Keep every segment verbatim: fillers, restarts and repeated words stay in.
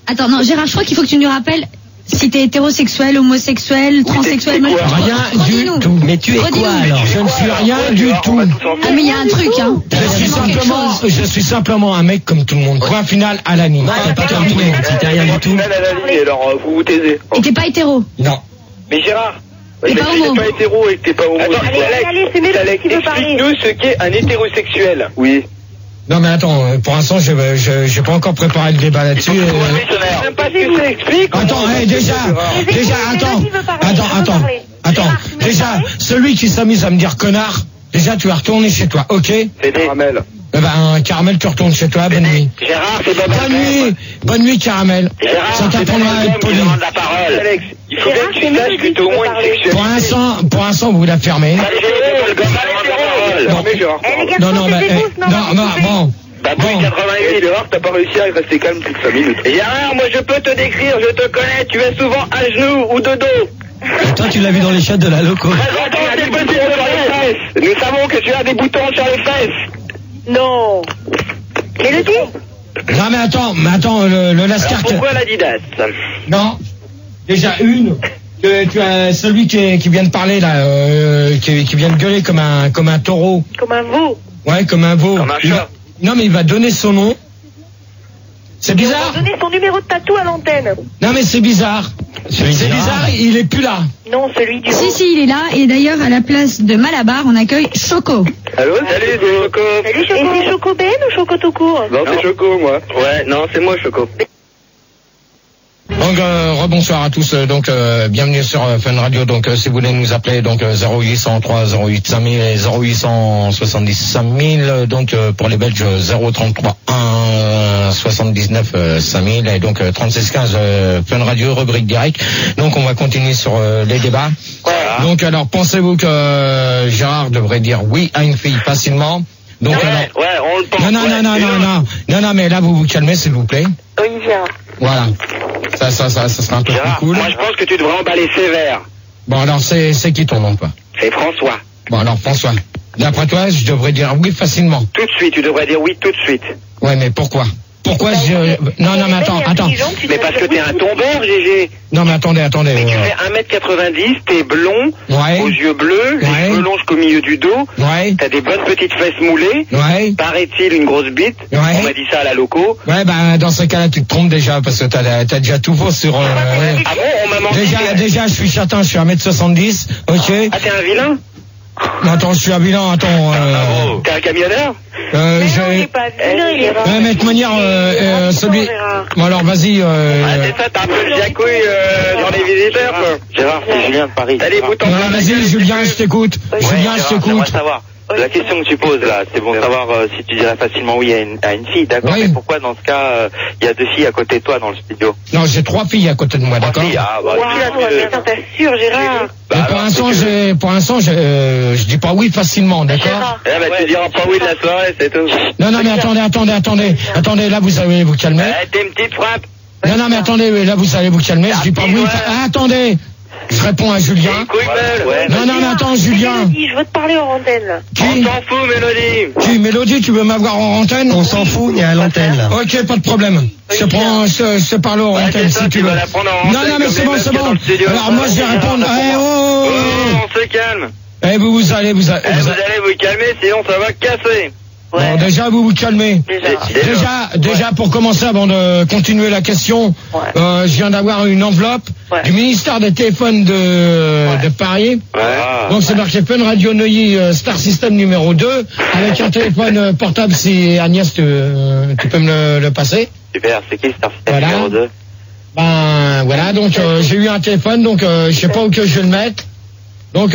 Attends, non, Gérard, je crois qu'il faut que tu nous rappelles si t'es hétérosexuel, homosexuel, oui, transsexuel. Moi, rien du tout. Mais tu es quoi alors? Je ne suis rien du tout. Ah mais il y a un truc, hein. Je suis simplement, je suis simplement un mec comme tout le monde. Point final à la ligne. Non, t'es pas comme tout le monde. Si t'es rien du tout. Alors vous vous taisez. Et t'es pas hétéro? Non. Mais Gérard. T'es pas homo. T'es pas hétéro et que t'es pas homo. Attends, allez, allez, c'est Mélodie qui veut parler. Explique-nous ce qu'est un hétérosexuel. Oui. Non mais attends, pour l'instant je je j'ai pas encore préparé le débat là-dessus. Je sais même pas ce que c'est, explique. Attends, hey, déjà, déjà, attends, attends, attends, attends, déjà, celui qui s'amuse à me dire connard, déjà tu vas retourner chez toi, ok? C'est Caramel. Eh ben, Caramel, tu retournes chez toi, bonne nuit. Gérard, c'est pas Bonne nuit, bonne nuit, Caramel. Gérard, ça t'apprendra à être poli. la parole. Alex, il faut bien que tu saches que t'es au moins une sexualité. Pour l'instant, pour l'instant, vous la fermez. Non, non, mais, non, non, bon. Bah, bon. quatre-vingt-huit, Gérard, t'as pas réussi à rester calme plus que cinq minutes. Gérard, moi je peux te décrire, je te connais, tu es souvent à genoux ou de dos. Et toi, tu l'as vu dans les chats de la loco. Des boutons sur les fesses. Nous savons que tu as des boutons sur les fesses. Non. Mélodie? Non, mais attends, mais attends, le, le Lascar. Pourquoi l'Adidas? Non. Déjà une. Que tu as celui qui, qui vient de parler là, euh, qui, qui vient de gueuler comme un, comme un taureau. Comme un veau. Ouais, comme un veau. Comme un chat. Non, mais il va donner son nom. C'est bizarre. Il va donner son numéro de tatou à l'antenne. Non, mais c'est bizarre. C'est bizarre, il est plus là. Non, celui du Si, si, il est là. Et d'ailleurs, à la place de Malabar, on accueille Choco. Allô, salut, c'est Choco. Salut, Choco. Et c'est Choco Ben ou Choco tout court? Non, c'est Choco, moi. Ouais, non, c'est moi, Choco. Donc euh, rebonsoir à tous, euh, donc euh, bienvenue sur euh, Fun Radio. Donc euh, si vous voulez nous appeler, donc euh, zéro huit cent trois zéro huit cinq mille et zéro huit cent soixante-dix cinq mille, donc euh, pour les Belges zéro trente-trois un soixante-dix-neuf euh, cinq mille et donc euh, trente-six quinze euh, Fun Radio rubrique direct. Donc on va continuer sur euh, les débats. Voilà. Donc alors pensez-vous que euh, Gérard devrait dire oui à une fille facilement? Donc ouais, alors ouais, on le pense. non non ouais, non non non non non non mais là vous vous calmez s'il vous plaît. Oui, Gérard. Voilà. Ça, ça, ça, ça sera un peu Gérard, plus cool. moi je pense que tu devrais emballer sévère. Bon, alors, c'est, c'est qui ton nom, quoi? C'est François. Bon, alors, François. D'après toi, je devrais dire oui facilement. Tout de suite, tu devrais dire oui tout de suite. Ouais, mais pourquoi? Pourquoi bah, je... Non, non, mais attends, attends. Mais parce que t'es un tombeur, Gégé. Non, mais attendez, attendez. Mais tu euh... fais un mètre quatre-vingt-dix, t'es blond, ouais. aux yeux bleus, les ouais. cheveux longs jusqu'au milieu du dos, ouais. t'as des bonnes petites fesses moulées, ouais. paraît-il une grosse bite, ouais. on m'a dit ça à la loco. Ouais, bah dans ce cas-là, tu te trompes déjà, parce que t'as, t'as déjà tout faux sur... Euh... Ah bon, on m'a menti. Déjà, que... déjà, je suis châtain, je suis un mètre soixante-dix, ok. Ah, t'es un vilain? Non, attends, je suis un vilain, attends... Euh... Ah, bon. T'es un camionneur? Euh, mais je... non, il est pas vilain, il est rare. Ouais, mais de manière, euh, euh, celui... Bon, alors, vas-y, euh... Ah, c'est ça, t'as un peu le jacouille, euh, dans les visiteurs, quoi. Gérard, c'est Julien de Paris. T'as les boutons. Ouais, vas-y, Julien, je t'écoute. Ouais, Julien, je Gérard, t'écoute. j'aimerais savoir. La question que tu poses là, c'est bon de savoir euh, si tu dirais facilement oui à une, à une fille, d'accord, oui. Mais pourquoi dans ce cas, il euh, y a deux filles à côté de toi dans le studio? Non, j'ai trois filles à côté de moi, d'accord. Ah, bah, wow, putain, t'assures, Gérard. Bah, pour l'instant, j'ai, pour l'instant, je, euh, je dis pas oui facilement, d'accord. Eh ben, tu diras pas oui de la soirée, c'est tout. Non, non, mais attendez, attendez, attendez, attendez, là, vous allez vous calmer. Eh, t'es une petite frappe. Non, non, mais attendez, là, vous allez vous calmer, je dis pas oui. Ah, attendez. Je réponds à Julien. Ouais, non, non, mais attends, Julien. Mélodie, je veux te parler en antenne, là. Qui? On s'en fout, Mélodie. Qui, Mélodie, tu veux m'avoir en antenne? On s'en fout, il y a à l'antenne, là. Ok, pas de problème. Je te prends, je, je te parle en ouais, antenne, ça, si tu veux. Non, non, mais c'est bon, c'est bon. Alors, moi, je vais répondre. Eh, oh, oh, on se calme. Eh, vous, vous allez, vous allez. Eh, vous allez vous calmer, sinon ça va casser. Ouais. Bon, déjà, vous vous calmez. Déjà, déjà, ouais. déjà pour commencer, avant de continuer la question, ouais. euh, je viens d'avoir une enveloppe ouais. du ministère des téléphones de, ouais. de Paris. Ouais. Donc, c'est marqué Fun Radio Neuilly euh, Star System numéro deux, avec un téléphone euh, portable, si Agnès, tu, euh, tu peux me le, le passer. Super, c'est qui Star System voilà. numéro deux? Ben, voilà, donc, euh, j'ai eu un téléphone, donc, euh, je sais pas où que je vais le mettre. Donc,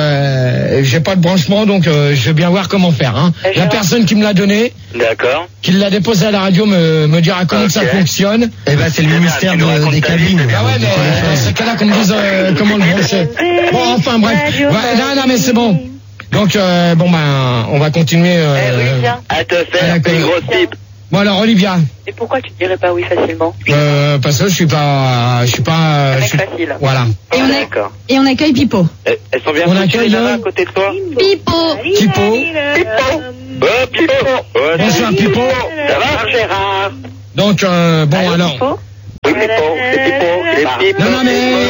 euh, j'ai pas de branchement, donc euh, je vais bien voir comment faire. Hein. La personne qui me l'a donné, d'accord, qui l'a déposé à la radio, me, me dira comment okay. ça fonctionne. Eh ben, c'est le ministère de, des cabines. Ah ouais, mais euh, c'est qu'à là qu'on me dise euh, comment le brancher. Bon, enfin bref. Ouais, non, non, mais c'est bon. Donc, euh, bon, ben, on va continuer. Euh, eh oui, à te faire une grosse pipe. Bon alors Olivia. Et pourquoi tu dirais pas oui facilement? Euh, parce que je suis pas, je suis pas. C'est suis... facile. Voilà. Et on, a... et on accueille Pipo. Elles, elles sont bien. On accueille là à côté de toi. Pipo. Pipo. Pipo. Oh Pipo. Bonjour Pipo. Ça va Gérard? Donc euh, bon Allô, alors. Pipo? pipeaux, les pipeaux, les pipeaux. Non, non,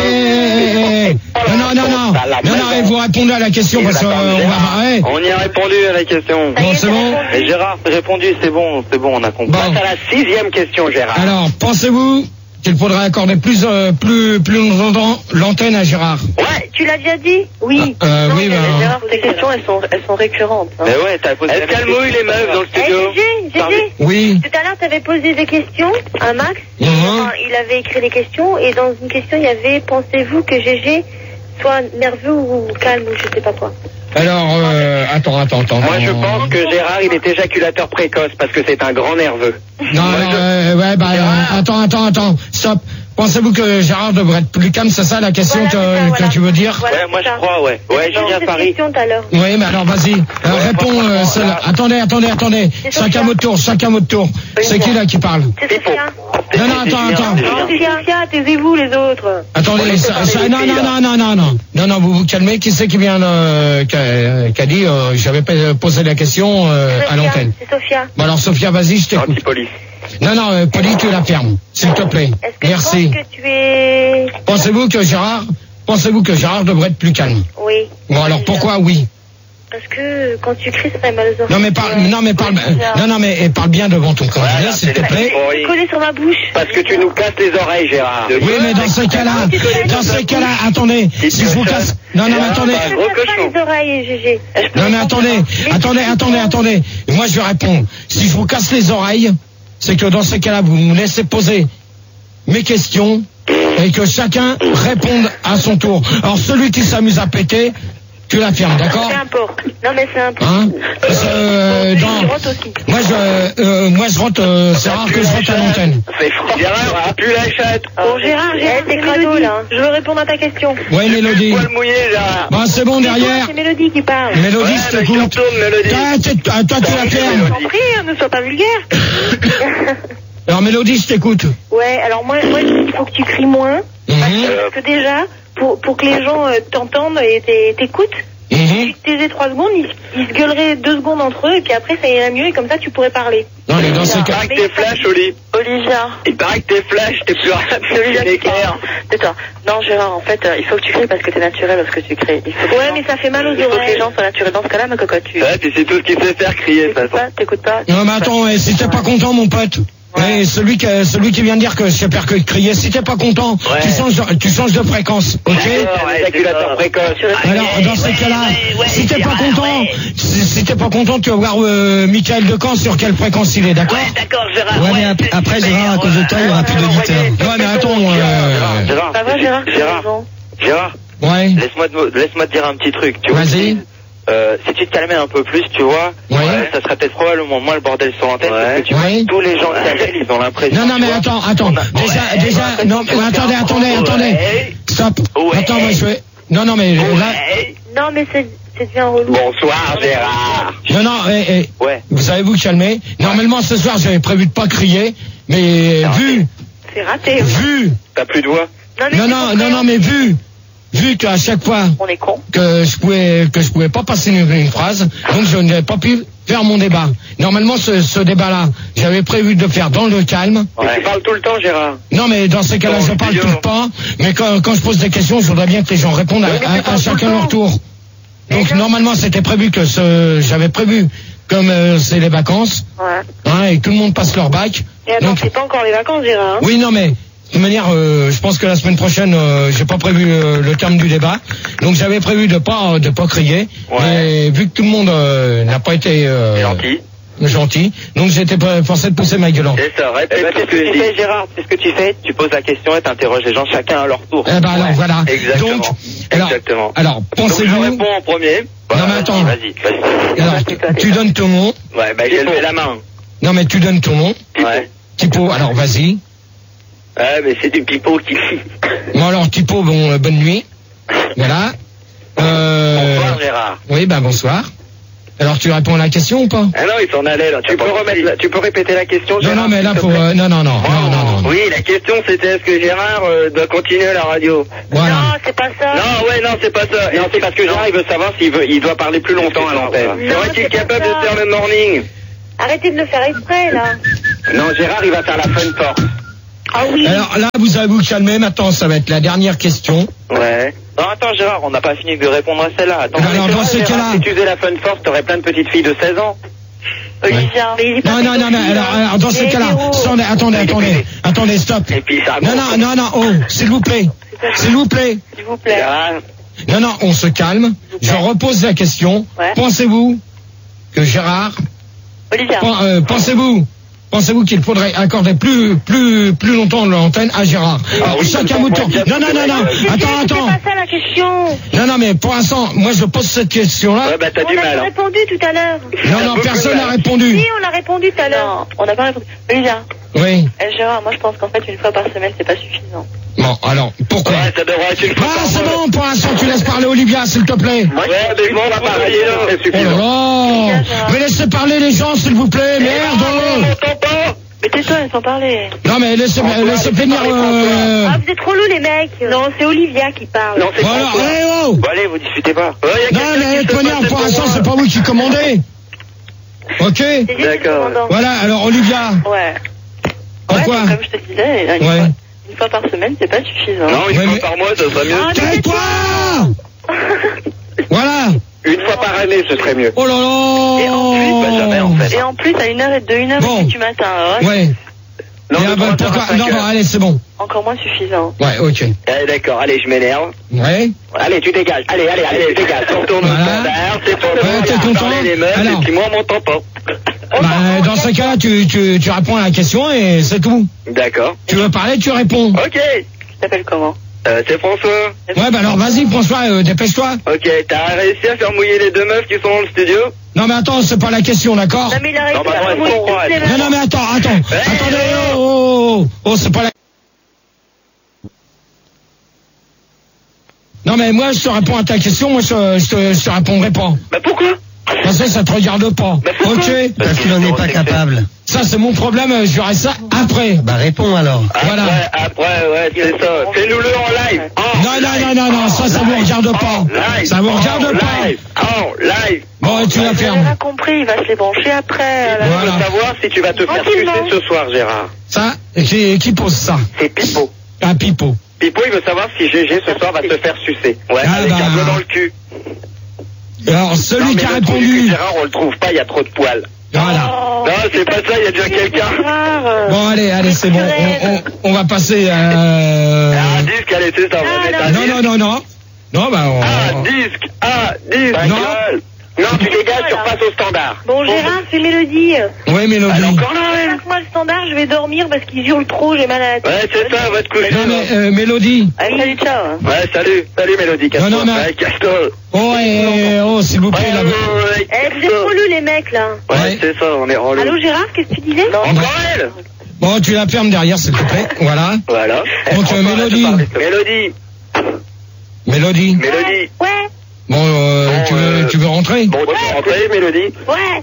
mais... Non, non, non, non. Non, non, et vous répondez à la question parce qu'on va marrer. On y a répondu à la question. Bon, c'est bon. Et Gérard, c'est répondu, c'est bon, c'est bon, on a compris. Bon. Passe à la sixième question, Gérard. Alors, pensez-vous qu'il faudrait accorder plus, euh, plus, plus longtemps l'antenne à Gérard? Ouais, tu l'as déjà dit? Oui. Ah, euh, Non, oui, mais ben... Gérard, tes questions, elles sont, elles sont récurrentes. Hein. Mais ouais, t'as posé. Est-ce qu'elle mouille les meufs dans le studio? Eh, Gégé, Gégé. Oui. Tout à l'heure, tu avais posé des questions à Max. Mhm. Enfin, il avait écrit des questions et dans une question, il y avait pensez-vous que Gégé soit nerveux ou calme ou je sais pas quoi. Alors, euh, attends, attends, attends. Moi, je pense que Gérard, il est éjaculateur précoce parce que c'est un grand nerveux. Non, alors, euh, ouais, bah, euh, attends, attends, attends, stop. Pensez-vous que Gérard devrait être plus calme, c'est ça la question Voilà, que, c'est ça, que voilà. tu veux dire? Voilà, Ouais, moi c'est je ça. crois, ouais. Ouais, J'avais Julien posé Paris. cette question tout à l'heure. Oui, mais alors vas-y, euh, réponds euh, celle-là. Attendez, attendez, attendez. C'est Chacun Sophia. votre tour, chacun votre tour. C'est qui là qui parle? C'est Sophia. Non, non, attends, attends. Non, c'est Sophia, taisez-vous les autres. Attendez, ça, ça, non, non, non, non, non, non. Non, non, vous vous calmez. Qui c'est qui vient, euh, qui a, qui a dit, euh, j'avais pas posé la question euh, à Sophia, l'antenne. c'est Sophia. Bon alors Sophia, vas-y, je t'écoute. Antipolis. Non, non, euh, Polly, tu la fermes, s'il te plaît. Est-ce que Merci. tu penses que tu es... Pensez-vous que Gérard, pensez-vous que Gérard devrait être plus calme? Oui. Bon alors pourquoi oui? Parce que quand tu cries, ça fait mal aux oreilles. Non mais parle, non mais parle, non non mais parle bien devant ton candidat, Voilà, s'il te c'est plaît. C'est collé sur ma bouche. Parce que tu nous casses les oreilles, Gérard. Oui mais dans ce cas-là, dans ce cas-là, attendez, si je vous casse, non non mais attendez, Je ne casse pas les oreilles, Gégé. Je peux non mais répondre. attendez, Mais attendez, tu- attendez, attendez. Moi je vais répondre. Si je vous casse les oreilles, c'est que dans ce cas-là, vous me laissez poser mes questions et que chacun réponde à son tour. Alors celui qui s'amuse à péter, tu la fermes, d'accord? C'est importe. Non, mais c'est importe. Hein? Parce que, euh, dans- Je rote aussi. moi je, euh, moi je rentre, euh, c'est rare que je rentre à l'antenne. C'est fort. Gérard, plus la chatte. Bon, Gérard, Gérard, t'es crado, là. Je veux répondre à ta question. Ouais, Mélodie. Poil mouillé, Gérard. Bon, c'est bon derrière. C'est Mélodie qui parle. Mélodie, Ouais, je mais je t'écoute. retourne, Mélodie. Toi, t'es- toi, toi, tu la Je fermes. t'en prie, hein, ne sois pas vulgaire. Alors Mélodie, je t'écoute. Ouais, alors moi, moi, il faut que tu cries moins. Parce Mhm. que, parce que déjà, pour, pour que les gens euh, t'entendent et t'é- t'écoutent, si Mhm. tu te taisais trois secondes, ils, ils se gueuleraient deux secondes entre eux et puis après ça irait mieux et comme ça tu pourrais parler. Non, mais dans ce Il cas, paraît que t'es flash, Oli. Olivia. Il paraît que t'es flash, t'es plus rapide qu'une éclair. Tais-toi. Non, Gérard, en fait, euh, il faut que tu cries parce que t'es naturel à ce que tu cries. Il faut que ouais, mais ça fait mal aux oreilles. Il faut que les gens soient naturels. Dans ce cas-là, ma cocotte, tu... Ouais, puis c'est tout ce qu'il sait faire, crier, de toute T'écoutes façon. pas, t'écoutes pas. non mais attends, eh, si t'es pas content, mon pote. Ouais, celui qui, celui qui vient de dire que je sais pas que crier, si t'es pas content, Ouais. tu changes, de- tu changes de fréquence, ok? Ouais, éjaculateur précoce. Alors, dans ces cas-là, si t'es pas content, si, si t'es pas content, tu vas voir euh, Michael Decamp sur quelle fréquence il est, d'accord? D'accord, Gérard. Ouais, mais ap- après, Gérard, à cause de toi, il y aura plus d'auditeurs. Ouais, mais attends, euh, Gérard, Ça va, Gérard? Gérard, Gérard, ouais, laisse-moi te, laisse-moi te dire un petit truc, tu vois. vas-y. Euh, si tu te calmais un peu plus, tu vois, Ouais. euh, ça serait peut-être probablement moins le bordel sur l'antenne, parce que tu Ouais. vois, tous les gens qui t'appellent, ils ont l'impression. Non, non, tu mais vois, attends, attends, on a- déjà, Ouais. déjà, non, mais attendez, attendez, attendez, Ouais. stop, Ouais. attends, moi je vais, non, non, mais là, Ouais. Non, mais c'est c'est devient relou. Bonsoir, Gérard. non, non, eh, eh, Ouais. vous savez vous calmer. Normalement, ce soir, j'avais prévu de pas crier, mais vu, C'est raté. vu, T'as plus de voix? mais non, c'est non, compris, non, non, mais vu, vu qu'à chaque fois On est con. que je pouvais, que je pouvais pas passer une, une phrase, donc je n'avais pas pu faire mon débat. Normalement, ce, ce débat-là, j'avais prévu de le faire dans le calme. Mais tu parles tout le temps, Gérard. Non, mais dans ces cas-là, Dans je le parle studio. tout le temps, mais quand, quand je pose des questions, je voudrais bien que les gens répondent à, Oui, mais tu à- à parles tout chacun le leur temps. tour. Donc, normalement, c'était prévu que ce, j'avais prévu, comme euh, c'est les vacances, Ouais. hein, et que tout le monde passe leur bac. Et attends, Donc, c'est pas encore les vacances, Gérard. Hein. oui, non, mais de toute manière, euh, je pense que la semaine prochaine, euh, j'ai pas prévu euh, le terme du débat. Donc, j'avais prévu de pas de pas crier. Ouais. Mais vu que tout le monde euh, n'a pas été euh, C'est gentil. gentil, donc j'étais pas forcé de pousser ma gueulante. C'est ça, répète. Eh ben, c'est ce que tu fais, Gérard. C'est ce que tu fais. Tu poses la question et t'interroges les gens chacun à leur tour. Eh ben alors Ouais. voilà. Exactement. Donc, alors, Exactement. alors Donc je pensez-vous. réponds en premier. Non, mais attends. Vas-y, vas-y. Alors, tu, tu donnes ton nom. Ouais, bah j'ai levé la main. Non, mais tu donnes ton nom. Ouais. Tipo, alors vas-y. Ouais, mais c'est du pipeau qui... Bon, alors Tipo, bon, euh, bonne nuit. Voilà. Euh, Bonsoir, Gérard. oui, ben bonsoir. Alors, tu réponds à la question ou pas? Ah non, il s'en allait, là. Tu peux remettre la- tu peux répéter la question, Non, Gérard? non, mais là, s'il te faut. plaît euh, non, non, non, non, non, non, non. Oui, la question c'était est-ce que Gérard euh, doit continuer la radio? Voilà. Non, c'est pas ça. Non, ouais, non, c'est pas ça. Non, c'est parce que Gérard, il veut savoir s'il veut, il doit parler plus longtemps à l'antenne. Non, C'est vrai qu'il est c'est pas capable ça. de faire le morning. Arrêtez de le faire exprès, là. Non, Gérard, il va faire la fun force. Ah oui. Alors là, vous allez vous calmer. Maintenant, ça va être la dernière question. Ouais. Non, attends, Gérard, on n'a pas fini de répondre à celle-là. Attends, Alors, dans ce cas-là... Si tu faisais la Fun Force, t'aurais plein de petites filles de seize ans. Olivia. Mais il est pas Non, non, non, non, alors, alors dans ce cas-là, attendez, attendez, attendez, attendez, stop. Et puis ça... Non, non, non, non, oh, s'il vous plaît, s'il vous plaît. S'il vous plaît. Non, non, on se calme. Je repose la question. Ouais. Pensez-vous que Gérard... Olivia. Pen- euh, pensez-vous... Pensez-vous qu'il faudrait accorder plus, plus, plus longtemps l'antenne à Gérard? Ah oui, Chacun comme votre ça, tour. moi, Non, non, non, non. C'est- Attends, c'est- attends. C'est pas ça la question. Non, non, mais pour l'instant, moi je pose cette question-là. Ouais, bah t'as On du a mal. Hein. répondu tout à l'heure. Non, non, personne n'a répondu. Oui, on a répondu tout à l'heure. On n'a pas répondu. Olivia, Oui. eh, Gérard, moi je pense qu'en fait une fois par semaine c'est pas suffisant. Bon, alors, pourquoi? Ouais, ça devrait être une fois Ah, par c'est mois. bon, pour l'instant, tu laisses parler Olivia, s'il te plaît. Ouais, mais bon, on va parler, c'est Oh là suffisant. là. Mais laissez parler les gens, s'il vous plaît, On merde. m'entend pas. Mais tais-toi, elles sont parlées. Non, mais laissez, laissez finir, euh... Ah, vous êtes trop lourd, les mecs. Non, c'est Olivia qui parle. Non, c'est Voilà, François. allez, oh. Bon, allez, vous discutez pas. Ouais, y a Non, quelqu'un mais de qui toute se manière, passe pour pour l'instant, moi. c'est pas vous qui commandez. Ok? C'est juste le D'accord. commandant. Voilà, alors Olivia, Ouais. pourquoi? Ouais, donc, comme je te disais, une, Ouais. fois, une fois par semaine c'est pas suffisant. Non, une Ouais, fois mais- par mois, ça serait mieux. Ah, Tais-toi. Voilà. Une fois par année, ce serait mieux. Oh là là. Et en plus, bah, jamais, en fait. Et en plus à une heure et de une heure Bon. et demie du matin, ouais, Ouais. Non, Et de ah, bah, trois heures pourquoi? à cinq Non, heures. bon, allez, c'est bon. encore moins suffisant. Ouais, ok. Allez, d'accord, allez, je m'énerve. Ouais. Allez, tu dégages. Allez, allez, allez, tu dégages. On retourne au Voilà. standard, c'est pour Ouais, t'es content? les meufs, Alors. et puis moi, on m'entend pas. Bah, dans ce cas-là, tu, tu, tu réponds à la question et c'est tout. D'accord. Tu veux parler, tu réponds. Ok. Tu t'appelles comment? Euh, c'est François. Ouais, bah alors vas-y, François, euh, dépêche-toi. Ok, t'as réussi à faire mouiller les deux meufs qui sont dans le studio? Non, mais attends, c'est pas la question, d'accord? Non, mais il a réussi Non, bah, à ouais, remouiller bon, toutes ouais. les Non, meufs. non, mais attends, attends. Hey, Attendez, oh. oh, oh, oh, oh, c'est pas la... Non, mais moi, je te réponds à ta question, moi, je, je, te, je te répondrai pas. Bah pourquoi? Parce que ça te regarde pas. Bah, pourquoi? Ok? Parce qu'il en est pas capable. Ça, c'est mon problème, je verrai ça après. Bah réponds alors. Voilà. Après, après, ouais, c'est ça. Fais-nous-le en live. En Non, non, live. non, non, non, ça, ça vous Live. regarde En pas. live. Ça vous En regarde pas. live. En live. Bon, tu la Vous avez fermes. rien compris, il va se les brancher après. On là. Voilà. veut savoir si tu vas te faire Tranquillement. sucer ce soir, Gérard. Ça, qui, qui pose ça? C'est Pipo. Un pipeau. Pipo, il veut savoir si G G ce soir va te faire sucer. Ouais, Ah, avec bah. un doigt dans le cul. Alors, celui Non, mais qui a le trou du cul de répondu. Gérard, on le trouve pas, il y a trop de poils. Voilà. Oh, Non, c'est pas ça, il y a déjà quelqu'un. Gérard, euh, Bon, allez, allez, c'est bon. On, on, on va passer à... Ah, un disque, allez, c'est ça, on va Ah, mettre un Non, disque. non, non, non. Non, bah, on... Ah, disque, ah, disque. Non. gueule. Non, tu dégages, tu repasses au standard. Bon, Gérard, c'est Mélodie. Oui, Mélodie. Elle est encore là, elle. Passe-moi le standard, je vais dormir parce qu'ils hurlent trop, j'ai mal à la tête. Ouais, c'est ça, va te coucher. Non, mais, euh, Mélodie. Allez, salut, ciao. hein. Ouais, salut, salut Mélodie, casse-toi. Non, non, mais- Ouais, casse-toi. Oh, eh, oh, s'il vous plaît, Ouais, là. ouais, ouais, Eh, vous êtes casse-toi. relous, les mecs, là. Ouais, Ouais. c'est ça, on est relou. Allô, Gérard, qu'est-ce que tu disais? Encore elle. Bon, tu la fermes derrière, s'il te plaît. Voilà. Voilà. Donc, Eh, euh, François, Mélodie. arrête de parler. Mélodie. Mélodie. Mélodie. Ouais, Bon, euh, Bon, tu, veux, euh, tu veux rentrer? Bon, tu peux rentrer, Mélodie? ouais.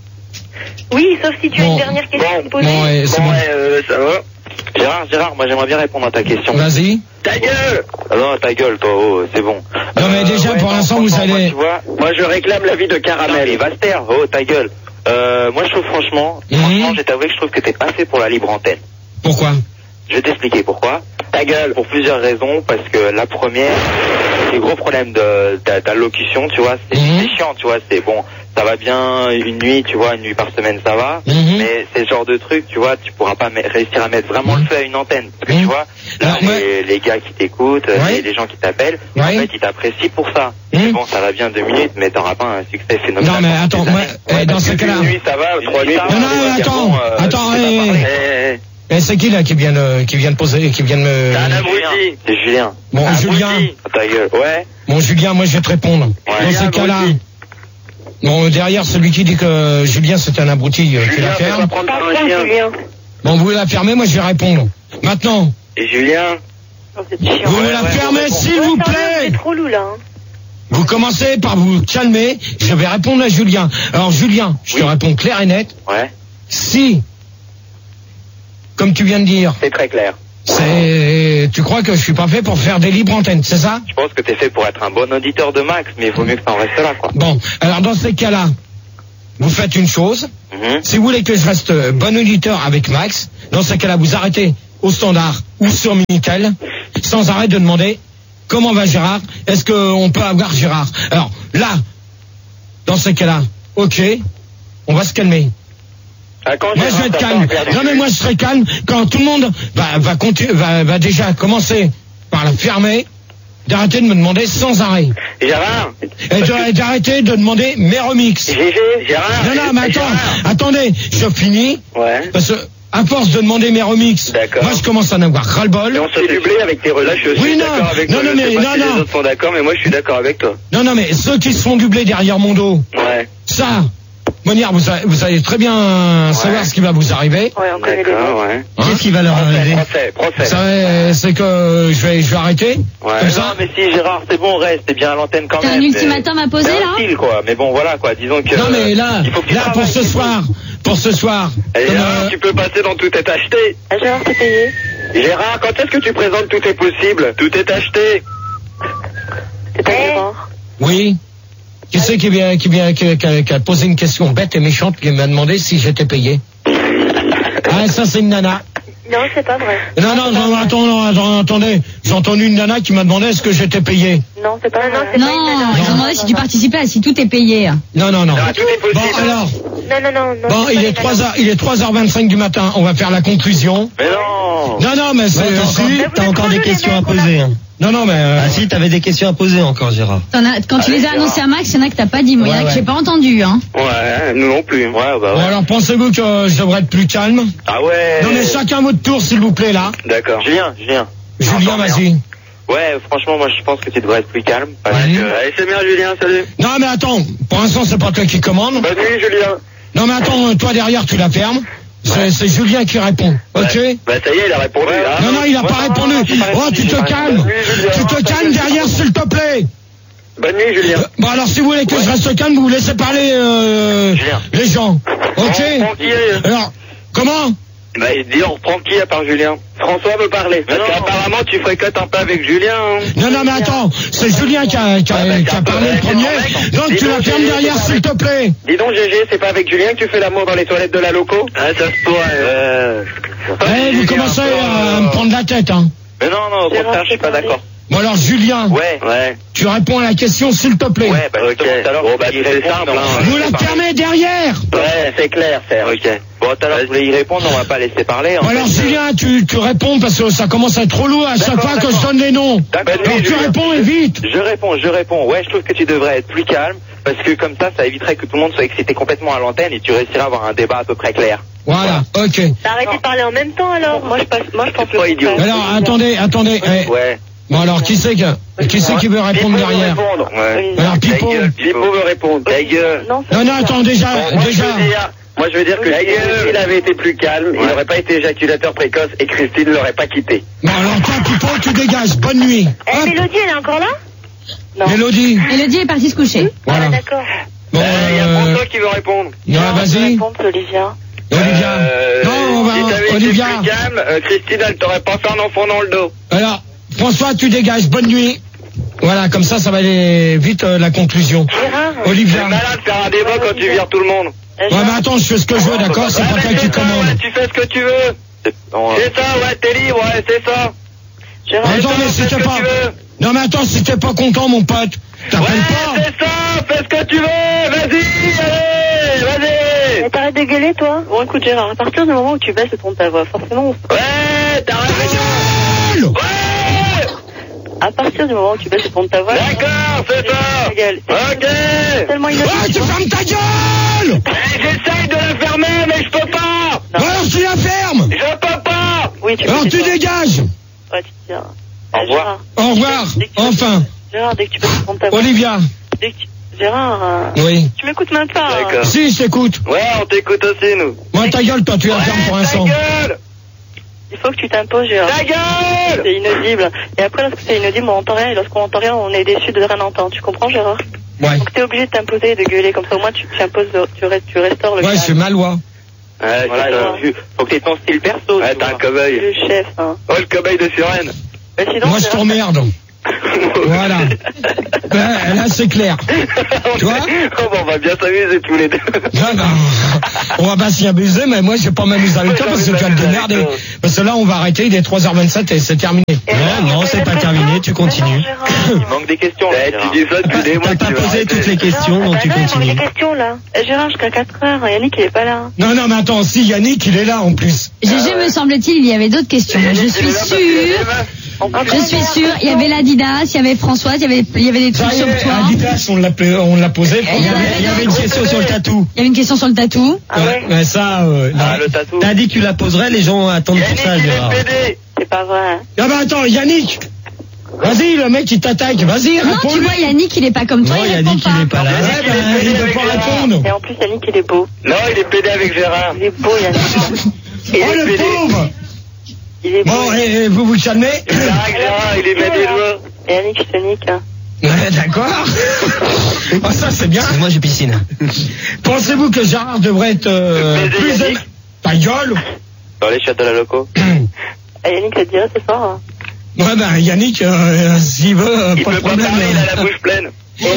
Oui, sauf si tu as Bon. une dernière question à me poser. Bon, ouais, c'est Bon, bon. ouais, euh, ça va. Gérard, Gérard, moi j'aimerais bien répondre à ta question. Vas-y. Ta gueule. Ah non, ta gueule, toi, oh, c'est bon. Non, mais déjà, pour non, l'instant, vous franchement, allez- Moi, tu vois, Moi, je réclame l'avis de non, Caramel. mais va se taire, oh, ta gueule. Euh, moi je trouve franchement, Mhm. franchement, je vais t'avouer que je trouve que t'es pas fait pour la libre antenne. Pourquoi? Je vais t'expliquer pourquoi. Ta gueule. Pour plusieurs raisons, parce que la première, c'est le gros problème de ta- d'allocution, tu vois, c'est Mhm. c'est chiant, tu vois, c'est bon, ça va bien une nuit, tu vois, une nuit par semaine, ça va, Mhm. mais c'est le genre de truc, tu vois, tu pourras pas me- réussir à mettre vraiment Mhm. le feu à une antenne, parce que Mhm. tu vois, là, Alors, les, moi- les gars qui t'écoutent, Ouais. les, les gens qui t'appellent, en Ouais. fait, ils t'apprécient pour ça. Mhm. Mais bon, ça va bien deux minutes, mais t'auras pas un succès phénoménal. Non, mais pendant attends, des moi, années. eh, Ouais, dans parce ce que cas-là. Une nuit, ça va. Trois nuits, Non, ça Non, va. non, C'est attends, bon, euh, attends, tu sais eh, pas parler. Eh, eh, Eh, c'est qui là qui vient de, qui vient de poser, qui vient de me... C'est un Julien. abruti. C'est Julien. Bon, Un Julien. abruti. Ta gueule. Ouais. Bon, Julien, moi, je vais te répondre. Ouais. Dans ces Julien, cas-là. abruti. Bon, derrière, celui qui dit que Julien, c'est un abruti, euh, tu Julien, la fais pas fermes. prendre Pas par un toi, chien. Julien. Bon, vous la fermez, moi, je vais répondre. Maintenant, Et Julien. Oh, c'est chiant. vous ouais, la ouais, fermez, ouais, bon. s'il Ouais, vous ça va, Vous plaît. êtes trop lourd, là. hein. Vous commencez par vous calmer. Je vais répondre à Julien. Alors, Julien, je te Oui. réponds clair et net. Ouais. Si, comme tu viens de dire, C'est très clair. c'est, tu crois que je suis pas fait pour faire des libres antennes, c'est ça? Je pense que t'es fait pour être un bon auditeur de Max, mais il vaut mieux que t'en restes là, quoi. Bon, alors dans ces cas-là, vous faites une chose. Mhm. Si vous voulez que je reste euh, bon auditeur avec Max, dans ces cas-là, vous arrêtez au standard ou sur Minitel, sans arrêt de demander comment va Gérard, est-ce qu'on peut avoir Gérard. Alors là, dans ces cas-là, ok, on va se calmer. Ah, quand Moi je vais être calme. Non mais moi je serai calme quand tout le monde va, va, continu- va, va déjà commencer par la fermer, d'arrêter de me demander sans arrêt. Gérard. Et de- d'arrêter de demander mes remixes. G G, Gérard. Non, non, mais attends, Gérard. attendez, je finis. Ouais. Parce que, à force de demander mes remixes, D'accord. moi je commence à en avoir ras-le-bol. Et on se fait dublé avec tes relations. Je suis Oui, non. d'accord avec Non, toi. non, Je sais mais pas non, si non. les autres sont d'accord, mais moi je suis d'accord avec toi. Non, non, mais ceux qui se font doubler derrière mon dos, Ouais. ça, Monière, vous, a- vous allez très bien savoir ce qui va vous arriver. Ouais, on connaît les D'accord, noms. ouais. Hein Qu'est-ce qui va leur arriver? Procès, procès. Vous savez, c'est que je vais, je vais arrêter. Ouais. Comme Non, ça. mais si Gérard, c'est bon, reste, t'es bien à l'antenne quand T'as même. un mais- ultimatum à poser C'est là un style, quoi. Mais bon, voilà, quoi. Disons que. Non, mais là, il faut que tu là, pour travailles, ce c'est soir, pour ce soir. tout. Et comme, Gérard, euh, tu peux passer dans Tout est acheté. Ah, Gérard, t'es payé. Gérard, quand est-ce que tu présentes Tout est possible? Tout est acheté. C'est pas Gérard. Oui. Qui c'est qui vient, qui vient, qui, qui a, qui a posé une question bête et méchante, qui m'a demandé si j'étais payé. Ah, ça c'est une nana. Non, c'est pas vrai. Non, non, non, attends, non, attends, attendez. J'ai entendu une nana qui m'a demandé est-ce que j'étais payé. Non, c'est pas Non, non, vrai. c'est Non, pas une nana. ils ont demandé si tu participais, si tout est payé. Non, non, non. Ah, tout est Bon, possible. alors, Non, non, non. non bon, c'est il pas est une trois nana. heures, il est trois heures vingt-cinq du matin. On va faire la conclusion. Mais non. Non, non, mais c'est, Ouais, t'as encore, si. t'as encore des questions à poser. Hein. Non, non, mais, euh, Ah si, t'avais des questions à poser encore, Gérard. T'en as- quand tu Allez, les as annoncés à Max, il y en a que t'as pas dit, moi, il y en a Ouais, que ouais. j'ai pas entendu, hein. Ouais, nous non plus. Ouais, bah bon, ouais. alors pensez-vous que je devrais être plus calme? Ah ouais. Non, mais chacun votre tour, s'il vous plaît, là. D'accord. Julien, Julien. Julien, Attends, vas-y. Ouais, franchement, moi je pense que tu devrais être plus calme. Parce Ouais. que... Allez, c'est bien, Julien, salut. Non, mais attends. Pour l'instant, c'est pas toi qui commande. Bonne nuit, Julien. Non, mais attends, toi derrière, tu la fermes. C'est, c'est Julien qui répond. Ok? Ouais. Bah ça y est, il a répondu. hein. Non, non, il a Ouais, pas non, répondu. non, j'ai pas Oh, répondu, tu te j'ai pas calmes. répondu, Julien. Tu te calmes derrière, s'il te plaît. Bonne nuit, Julien. Bon, alors, si vous voulez que Ouais. je reste calme, vous laissez parler, euh, Julien. les gens. Ok? On reprend qui est Alors, comment? Bah il dit on reprend qui à part Julien? François veut parler. Parce qu'apparemment tu fréquentes un peu avec Julien. Hein. Non, non, mais attends. C'est Julien qui a, qui a, Ouais, bah, qui a c'est un parlé peu- le premier. c'est Donc, Dis tu la donc, fermes Gégé, derrière, c'est s'il te plaît. Dis donc Gégé, c'est pas avec Julien que tu fais l'amour dans les toilettes de la loco? Ah ça se pourrait. Euh... Eh, vous commencez à me prendre la tête, hein. Mais non, non, au Gérard, contraire, je suis pas c'est d'accord. Bon, alors, Julien. Ouais, ouais. Tu réponds à la question, s'il te plaît. Ouais, bah ok. Bon bah c'est simple. Hein. Vous la fermez derrière. Ouais, c'est clair, Serge. Ok. Bon, tout à l'heure, je voulais y répondre, on va pas laisser parler. En Bon, alors, fait, Julien, tu, tu réponds parce que ça commence à être trop lourd à chaque D'accord, fois que je d'accord. donne les noms. D'accord. Alors, tu Julien. réponds et vite. Je réponds, je réponds. Ouais, je trouve que tu devrais être plus calme parce que comme ça, ça éviterait que tout le monde soit excité complètement à l'antenne et tu réussiras à avoir un débat à peu près clair. Voilà, ok. T'as arrêté de parler en même temps alors. Moi, je passe, moi, je pense C'est pas idiot. Mais alors, attendez, attendez. eh. Ouais. Bon, alors, qui c'est que, qui c'est qui veut répondre Pipo veut derrière? répondre. Ouais. Alors, Pipo. Ta gueule. Pipo veut répondre. Ta gueule. Non, c'est Non, non, attends, déjà, Bon, moi, déjà. Je veux dire, moi, je veux dire que Ta si gueule. il avait été plus calme, il n'aurait pas été éjaculateur précoce et Christine ne l'aurait pas quitté. Bon, alors, toi, Pipo, tu dégages. Bonne nuit. Eh, Hop, Mélodie, elle est encore là? Non. Mélodie. Elodie est partie se coucher. Voilà. Ah, d'accord. Bon, Il y a euh, François qui veut répondre. ouais, vas-y. Réponse, Olivia. Olivia. Euh, Non, on va, si t'avais été Olivia. plus calme, euh, Christine, elle t'aurait pas fait un enfant dans le dos. Alors, François, tu dégages. Bonne nuit. Voilà, comme ça, ça va aller vite, euh, la conclusion. Gérard. C'est Olivia. malade de faire un débat quand tu vires tout le monde. Euh, Ouais, mais attends, je fais ce que je veux, d'accord? C'est Ouais, pas mais toi qui c'est ça, commande. ouais, tu fais ce que tu veux. C'est ça, ouais, t'es libre, ouais, c'est ça. Gérard, Attends, mais fais si ce t'es que pas... tu veux. Non, mais attends, si t'es pas content, mon pote, Ouais, t'appelles pas. c'est ça, fais ce que tu veux, vas-y, allez, vas-y. Mais t'arrêtes de gueuler, toi? Bon, écoute, Gérard, à partir du moment où tu baisses le ton de ta voix, forcément, on- Ouais, t'as raison. Gueule. Ouais, à partir du moment où tu baisses le ton de ta voix, d'accord, c'est ça. ta gueule. Ok. C'est tellement Ouais, inaudible. tu fermes ta gueule. Eh, J'essaye de la fermer, mais je peux pas. Bon, alors tu la fermes. Je peux pas. Oui, tu peux. Alors tu tais-toi. dégages. Ouais, tu te tiens. Au Euh, revoir. Gérard, Au revoir. dès que tu- Enfin. Gérard, dès que tu baisses le ton de ta voix. Olivia. Dès que tu... Gérard, euh, Oui. tu m'écoutes même pas. hein. D'accord. Si, je t'écoute. Ouais, on t'écoute aussi, nous. Moi, ta gueule, toi, tu la fermes pour Ouais, l'instant. ta gueule. Il faut que tu t'imposes, Gérard. Ta gueule. C'est inaudible. Et après, lorsque c'est inaudible, on entend rien. Et lorsqu'on entend rien, on est déçu de rien entendre. Tu comprends, Gérard? Ouais. Donc t'es obligé de t'imposer et de gueuler. Comme ça, au moins, tu, tu imposes, le- tu, restes- tu restaures le Ouais, calme. c'est ma loi. Ouais, Voilà, c'est ça. Gérard. Faut que t'aies ton style perso. Ouais, t'es un cobaye. Le chef, hein. Oh, le cobaye de Sirène. Mais sinon, Moi, je Gérard, t'emmerde. Voilà. Ben, là, c'est clair. Tu vois? Oh, bon, on va bien s'amuser tous les deux. Non, non. on va pas s'y amuser, mais moi, je vais pas m'amuser avec toi parce que tu vas te démerder. Parce que là, on va arrêter, il est trois heures vingt-sept et c'est terminé. Non, non, c'est pas terminé, tu continues. Il manque des questions. Eh, tu dis ça depuis des mois. T'as pas posé toutes les questions, donc tu continues. des questions, là. Gérard, jusqu'à quatre heures, Yannick, il est pas là. Non, non, mais attends, si Yannick, il est là en plus. G G, me semble-t-il, il y avait d'autres questions. Je suis sûre. Je suis sûre, il y avait l'Adidas, il y avait Françoise, il y avait, il y avait des trucs Ça y sur est, toi. Adidas, on l'a, on l'a posé. Il y avait, il y avait une question sur le tatou. Il y avait une question sur le tatou. Ah ouais. Mais ça, euh, Ah, non. le tatou. T'as dit que tu la poserais, les gens attendent pour Yannick, ça, il est Gérard. pédé. C'est pas vrai. Ah bah attends, Yannick. Vas-y, le mec, il t'attaque. Vas-y, Non, tu réponds-lui. vois, Yannick, il est pas comme toi, Non, il il a répond dit qu'il pas. est pas là. Ouais, bah, il veut pas répondre. Et en plus, Yannick, il est beau. Non, il est pédé avec Gérard. Il est beau, Yannick. Il Oh, est le pédé. pauvre. Il est beau. Bon, et, et vous vous calmez. Gérard, Gérard, il est met des doigts. Et Yannick, je te nique. hein. Ouais, d'accord. Oh, ça, c'est bien. Moi, j'ai piscine. Pensez-vous que Gérard devrait être euh, Le baiser plus Yannick. aimé? Ta gueule. Dans les chiottes de la loco. Et Yannick, ça te dirait ce soir hein. Ouais, ben, Yannick, euh, s'il veut, euh, Il pas de peut pas problème. parler, il a la bouche pleine.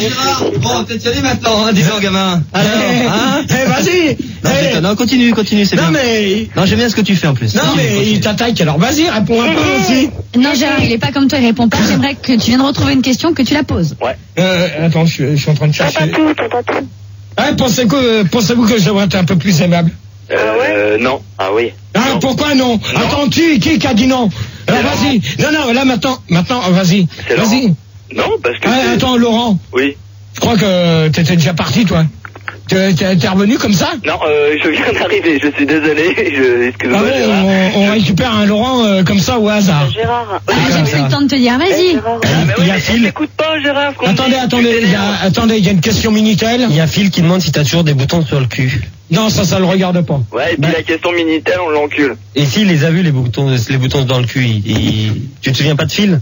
Bon, t'es tiré maintenant, hein, dis-donc, gamin. Alors, Eh, hein? eh, vas-y. Non, Eh, je- non, continue, continue, c'est non, bien. mais, Non, j'aime bien ce que tu fais en plus. non, Continue, mais continue. il t'attaque, alors vas-y, réponds un peu aussi. Non, Gérard, il est pas comme toi, il répond pas. J'aimerais que tu viennes retrouver une question, que tu la poses. Euh, attends, je, suis- je suis en train de T'as chercher. pas tout, t'as pas tout. Ah, pensez que, pensez-vous que je devrais être un peu plus aimable? Euh, non. Ah oui. Ah, Non. pourquoi non? Attends, qui, qui, qui a dit non? Alors, Laurent. vas-y. Non, non, là, maintenant, maintenant, vas-y. C'est Vas-y. Non, parce que. Ah, c'est- attends, Laurent. Oui. Je crois que t'étais déjà parti, toi. T'es, t'es- t'es revenu comme ça? Non, euh, je viens d'arriver, je suis désolé. Je... Ah Excuse-moi, bon, Gérard. on, on récupère un Laurent euh, comme ça au hasard. Gérard. Ah, j'ai comme pris ça. le temps de te dire, vas-y. Gérard. Ah, mais Il oui, y a mais Phil. t'écoutes pas, Gérard. qu'on Attendez, dit, attendez, tu il y a, t'énerves. attendez, il y a une question Minitel. Il y a Phil qui demande si t'as toujours des boutons sur le cul. Non, ça, ça le regarde pas. Ouais, et puis Bah. la question Minitel, on l'encule. Et s'il les a vus, les boutons, les boutons dans le cul, il- il- tu te souviens pas de Phil?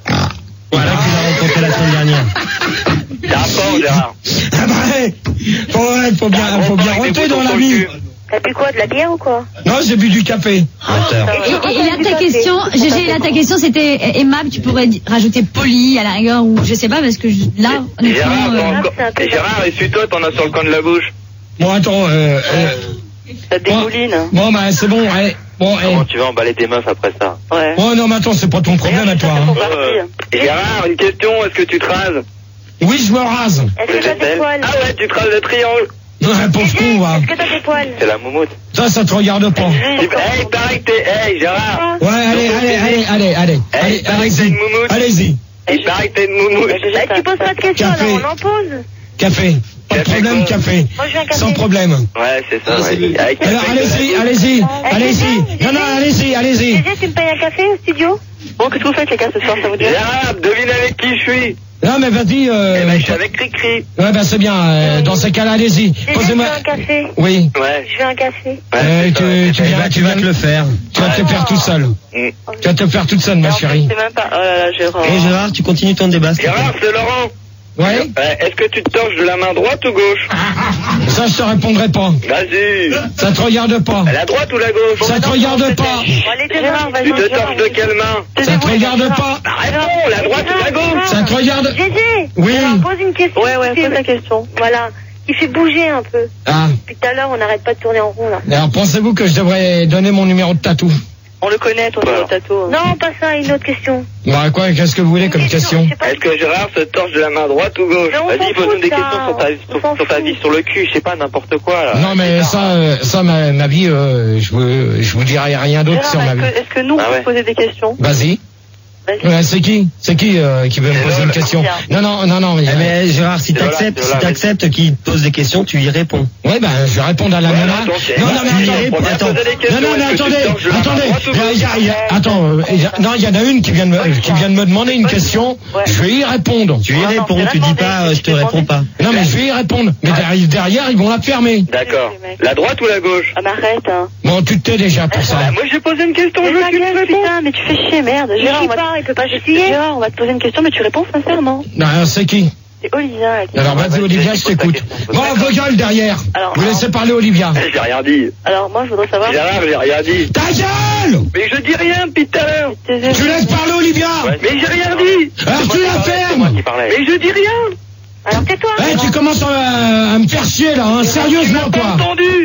Voilà, tu l'as rencontré la semaine dernière. T'as un fort, Gérard. Ah bah, ouais. faut, ouais, faut bien, faut bien rentrer dans la vie. T'as bu quoi, de la bière ou quoi? Non, j'ai bu du café. Menteur. Et, et- et là, ta question, G G, là, ta question, c'était aimable, tu pourrais di- rajouter poli à la rigueur, ou je sais pas, parce que je- là, Gérard, honnêtement, t'en euh, encore- c'est un peu- Gérard, essuie-toi, t'en as sur le coin de la bouche. Bon, attends, euh, euh, Ça te bon, dégouline. bon, bah, c'est bon, ouais. Bon, eh. Comment tu vas emballer tes meufs après ça? Ouais. Oh non, mais attends, c'est pas ton problème à toi. Hein. Euh, Gérard, une question, est-ce que tu te rases? Oui, je me rase. Est-ce que t'as des poils? Ah ouais, tu te rases le triangle. Ouais, pauvre con, va. Est-ce que t'as des poils? C'est la moumoute. Ça, ça te regarde pas. Hey, il paraît que t'es... Hey, Gérard. Ouais, allez, allez, allez, allez, allez. Eh, Allez, il paraît que t'es allez-y. une moumoute. Allez-y. Il paraît que t'es une moumoute. Bah, tu poses pas de questions, Café. alors on en pose. Café. Pas de Café problème, quoi café. Moi, je veux un café. Sans problème. Ouais, c'est ça. ouais. Avec Alors, café, allez-y, allez-y, allez-y. Non, non, allez-y, allez-y. Gégé, tu me payes un café au studio? Bon, qu'est-ce que vous faites, les gars, ce soir, ça vous dit? Gérard, devine avec qui je suis. Non, mais vas-y. Euh... Eh ben, je suis avec Cricri. Ouais, ben c'est bien. euh, dans ces cas-là, allez-y. Gégé, je Posez-moi. veux un café. Oui. Ouais. Je veux un café. Ouais, Euh, c'est ça, tu, ouais, tu c'est viens, Bah, tu vas te le faire. tu vas te faire tout seul. Mm. Tu vas te faire toute seule, Et ma en fait, chérie. c'est même pas. Oh là là, Gérard. Et Gérard, tu continues ton débat. s'il te plaît. Gérard, c'est Laurent. Ouais. Euh, Est-ce que tu te torches de la main droite ou gauche? Ça, je te répondrai pas. Vas-y. Ça te regarde pas. La droite ou la gauche? Ça te regarde pas. Bon, allez, Gérard, demain. vas-y. Tu te torches de quelle main? Ça te regarde pas. Bah, réponds, la droite ou la gauche? Ça te regarde. Gégé, Oui. on pose une question. Ouais, ouais, pose la question. Voilà. Qui fait bouger un peu. Ah. Depuis tout à l'heure, on n'arrête pas de tourner en rond, là. Alors, pensez-vous que je devrais donner mon numéro de tatou? On le connaît, ton Voilà. numéro de tatou. Non, pas ça, une autre question. Bah, quoi, qu'est-ce que vous voulez comme question? Je sais pas. Est-ce que Gérard se torche de la main droite ou gauche? Mais on Vas-y, s'en pose-nous fout, des ça. questions sur ta, On sur, s'en sur ta fout. vie, sur le cul, je sais pas, n'importe quoi, là. Non, mais ça, euh, ça, ma, ma vie, euh, je vous, je vous dirai rien d'autre sur Gérard, ma est-ce vie. que, est-ce que nous, on Ah peut ouais. poser des questions? Vas-y. Vas-y. Ouais, c'est qui? C'est qui euh, qui veut me C'est poser Lola. une question? Non, non, non, non. Eh mais Gérard, si C'est Lola, t'acceptes, c'est si Lola, t'acceptes qu'il te pose des questions, tu y réponds. Ouais, ben, je vais répondre à la Ouais, nana. attends, c'est- Non, non, tu mais y attends. réponds. Faut bien Attends. poser des questions. Non, non, mais Est-ce que tu attendez, te torches de la main attendez. droite ou Il y a- gauche? il y a- il y a- attends, euh, il y a- non, il y en a une qui vient de me, qui vient de me demander une question. Ouais. Je vais y répondre. Tu y Ah non, réponds, c'est tu la dis demandée, pas, euh, je te c'est réponds pas. Non, mais je vais y répondre. Mais derrière, derrière, ils vont la fermer. D'accord. Les mecs. La droite ou la gauche? Ah, mais arrête, hein. Bon, tu te tais déjà pour ça. Bah, moi, j'ai posé une question, je Mais veux ta que tu me gueule, réponds. putain, mais tu fais chier, merde. Il Gérard, crie on va pas, il peut pas te... s'essuyer. Gérard, on va te poser une question, mais tu réponds sincèrement. Non, c'est qui? C'est Olivia, là, qui- Alors, vas-y, vas-y, Olivia, vas-y, je pose ta t'écoute. question, pose Bon, ta vos gueules derrière. Alors, Vous alors- laissez parler Olivia. J'ai rien dit. Alors, moi, je voudrais savoir. Gérard, j'ai rien dit. Ta gueule! Mais je dis rien depuis tout à l'heure. Tes- Tu laisses parler Olivia! Mais j'ai rien dit. Alors, tu la C'est moi fermes! qui parlais. Mais je dis rien. Alors tais-toi. Eh, tu commences à, à me faire chier, là, hein, sérieusement, Pas quoi. entendu.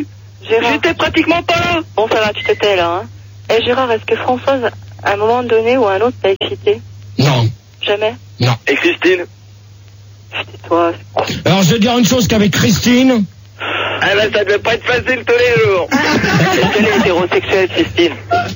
Gérard. J'étais pratiquement pas là. Bon, ça va, tu t'étais là, hein. Eh, Gérard, est-ce que Françoise, à un moment donné ou à un autre, t'a excité? Non. Jamais? Non. Et Christine? C'était toi. Alors, je vais dire une chose qu'avec Christine... Ah ben, ça devait pas être facile tous les jours. Est-ce qu'elle est hétérosexuelle, Christine?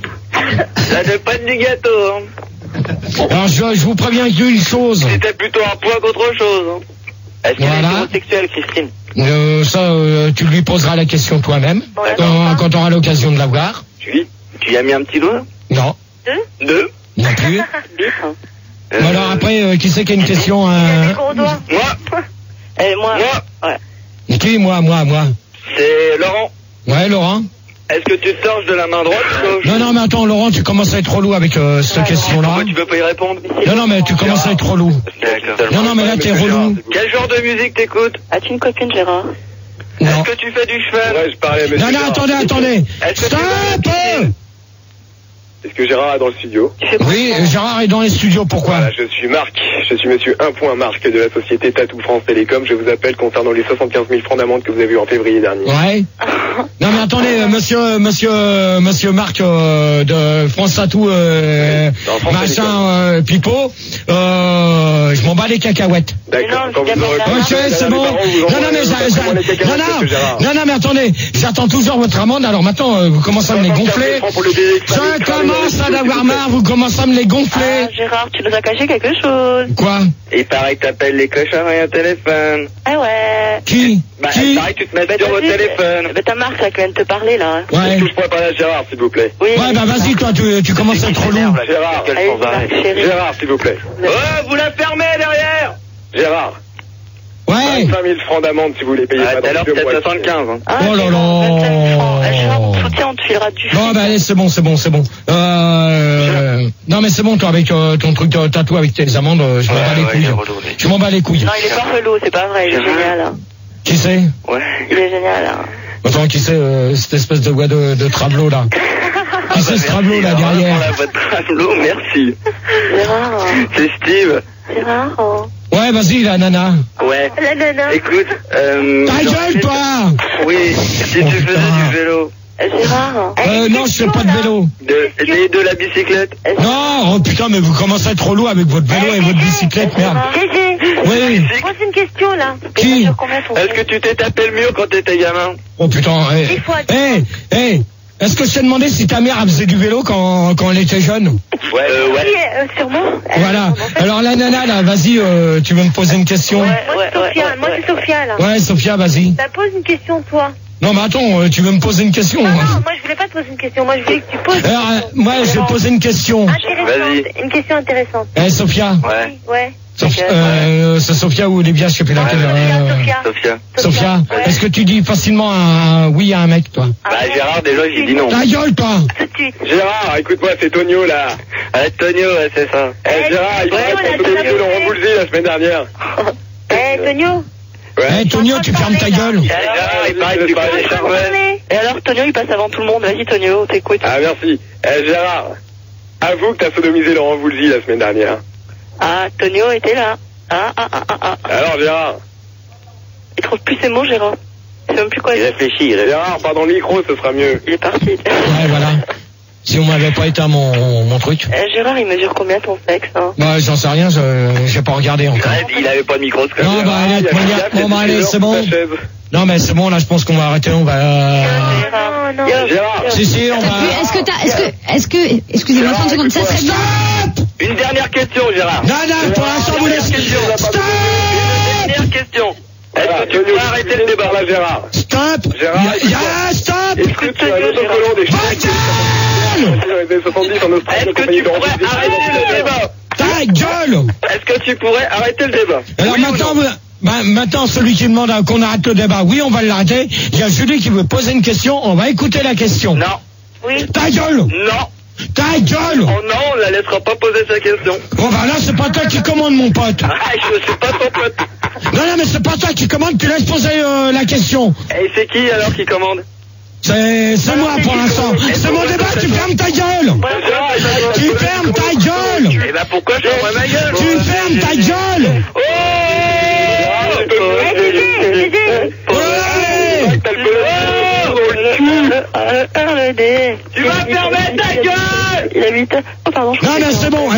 Ça devait pas être du gâteau, hein. Alors, je, je vous préviens qu'une chose... C'était plutôt un poids qu'autre chose, hein. Est-ce qu'elle Voilà. est hétérosexuelle, Christine? Euh, ça, euh, tu lui poseras la question toi-même, quand, quand tu auras l'occasion de la voir. Tu Tu y as mis un petit doigt? Non. Deux? Deux? Non plus. Bip, hein. Euh, Bon, alors après, euh, qui c'est qui a une question euh... Gros doigt. Moi? Eh, moi. Moi? Ouais. Qui, moi, moi, moi? C'est Laurent. Ouais, Laurent? Est-ce que tu torches de la main droite ou gauche? Non, non, mais attends, Laurent, tu commences à être relou avec euh, cette Ouais, question-là. Pourquoi tu peux pas y répondre? Non, non, mais tu commences à être relou. D'accord. Non, non, mais là, t'es relou. Quel genre de musique t'écoutes? As-tu une copine, Gérard? Non. Est-ce que tu fais du cheval? Ouais, je parlais à monsieur Non, non, Gérard. attendez, attendez. Est-ce que tu Stop! fais du Est-ce que Gérard est dans le studio? Tu fais quoi? Oui, Gérard est dans les studios, pourquoi? Voilà, je suis Marc, je suis monsieur un point Marc de la société Tatou France Télécom. Je vous appelle concernant les soixante-quinze mille francs d'amende que vous avez eu en février dernier. Ouais. Non, mais attendez, euh, monsieur, monsieur, euh, monsieur Marc euh, de France Tatou, euh, Dans France machin, Télécom. euh, Pipo, euh, je m'en bats les cacahuètes. D'accord, Mais non, quand je vous aurez t'appelle pas... Ok, c'est bon. Non, non, mais j'a- j'a- non, non, non, non, mais attendez, j'attends toujours votre amende. Alors maintenant, euh, vous commencez à me les gonfler. Je commence à en avoir marre. Vous commencez à me les gonfler. Ah, Gérard, tu nous as caché quelque chose. Quoi? Il paraît que t'appelles les cochons et un téléphone. Ah ouais. Qui? Bah, il Qui? paraît que tu te mets Bah, sur t'as votre vu, téléphone. Bah, ta marque, là, qui vient de te parler, là. hein. Ouais. Est-ce que je pourrais parler à Gérard, s'il vous plaît? Oui. Ouais, bah vas-y, toi, tu, tu commences à être relou. Gérard, Allez, Marc, chérie. Gérard, s'il vous plaît. Oh, vous la fermez derrière! Gérard, Ouais. vingt-cinq mille francs d'amende si vous les payez Ah, pas tout à dans l'heure, deux c'était mois. soixante-quinze. Hein. Ah, Oh là Gérard, là. vingt-cinq francs. Eh, Gérard, on te soutient, on te filera du Bon, bah allez, c'est bon, c'est bon, c'est bon. Euh, non, mais c'est bon, toi, avec euh, ton truc de tatou, avec tes amendes, euh, je m'en Ouais, bats les ouais, il couilles. est relou, lui. Je m'en bats les couilles. Non, il est pas relou, c'est pas vrai, il est génial. Hein. Qui c'est? Ouais. Il est génial. Hein. Attends, qui c'est, euh, cette espèce de voix de, de Travelot, là? Qui c'est ce Travelot, là, Alors, derrière? pour la voix de Travelot, merci. Gérard, hein. C'est Steve. Gérard, hein. Ouais, vas-y, la nana. Ouais. La nana. Écoute, euh... Ta gueule, toi! Oui, si Oh, tu faisais putain. du vélo. Gérard, hein. Euh, non, je fais pas de vélo. De, et de la bicyclette. Non, oh putain, mais vous commencez à être relou avec votre vélo et votre bicyclette, merde. Gégé, Oui. pose une question là. Qui? Sur combien ton Est-ce que tu t'es tapé le mur quand t'étais gamin? Oh putain, eh. Dix fois, dix Eh, eh, est-ce que je t'ai demandé si ta mère elle faisait du vélo quand, quand elle était jeune? Ouais, euh, Oui, ouais. euh, sûrement. Voilà. Alors la nana, là, vas-y, euh, tu veux me poser une question? Ouais, Moi, c'est ouais, Sophia. ouais, Moi, ouais. c'est Sophia là. Ouais, Sophia, vas-y. Ça pose une question, toi. Non, mais attends, euh, tu veux me poser une question? Non, non, moi, je voulais pas te poser une question. Moi, je voulais que tu poses. Alors, euh, moi, je vais poser une question. Intéressante. Une question intéressante. Eh, Sophia. Ouais. Ouais. Sophia, euh, c'est Sophia ou Olivia, je sais plus laquelle. euh, Sophia. Sophia. Sophia, Ouais. est-ce que tu dis facilement un oui à un mec, toi? Ah, Bah, ouais. Gérard, déjà, j'ai dit non. Ta gueule, toi! Tout de suite. Gérard, écoute-moi, c'est Tonio, là. Antonio, ouais, c'est ça. Eh, Eh, Gérard, il ouais, paraît on a qu'on tout sodomisé appris. Laurent Boulzy la semaine dernière. Eh, Tonio. Eh, Tonio, tu fermes ta gueule. Et alors, il paraît que tu connais Charles. Et alors, Tonio, il passe avant tout le monde. Vas-y, Tonio, t'écoute. Ah, merci. Eh, Gérard, avoue que t'as sodomisé Laurent Boulzy la semaine dernière. Ah, Tonio était là. Ah, ah, ah, ah, ah. Alors, Gérard, Il trouve plus ses mots, Gérard. Il sait même plus quoi Il dire. réfléchit, il réfléchit. Gérard, pas dans le micro, ce sera mieux. Il est parti. Ouais, voilà. Si on m'avait pas éteint mon, mon truc. Eh, Gérard, il mesure combien ton sexe, hein? Bah, j'en sais rien, je, j'ai pas regardé encore. Ouais, il avait pas de microscope. Non, bah, allez, Il y a bon, Gérard gars, qui a bon, bah, dit allez, Gérard c'est sur bon. ta chaise. Non, mais c'est bon, là, je pense qu'on va arrêter, on va, euh... Non, non. Gérard, Si, si, on T'as vu, va... est-ce que t'as, est-ce que, est-ce que, excusez-moi trente secondes, ça serait bien. Stop! Une dernière question, Gérard. Non, non, pour l'instant, vous laissez... Stop! Une dernière question. Est-ce Voilà, que tu Tonio, pourrais arrêter le débat là, Gérard. Stop! Gérard, Ya- ya- stop! Est-ce que tu as un autocollant des Ta gueule! dans les années soixante-dix en Australie, Est-ce en que compagnie tu de Laurent pourrais Boulzy? arrêter le débat? Ta gueule! Est-ce que tu pourrais arrêter le débat? Alors Oui ou maintenant, non? vous- bah, maintenant, celui qui demande à- qu'on arrête le débat, oui, on va l'arrêter. Il y a Julie qui veut poser une question, on va écouter la question. Non. Oui. Ta gueule! Non. Ta gueule! Oh non, on la laissera pas poser sa question. Bon, bah là, c'est pas toi qui commande, mon pote. Ah, je suis pas ton pote. Non, non, mais c'est pas toi qui commande, tu laisses poser euh, la question. Et c'est qui alors qui commande? C'est, c'est moi pour l'instant. C'est mon débat, tu fermes ta gueule! Gérard, il va- Tu fermes ta gueule! Eh ben pourquoi je ferme ma gueule? Tu fermes ta gueule! Oh! Eh, Gégé, Gégé. Ouais! T'as le collant dans le cul.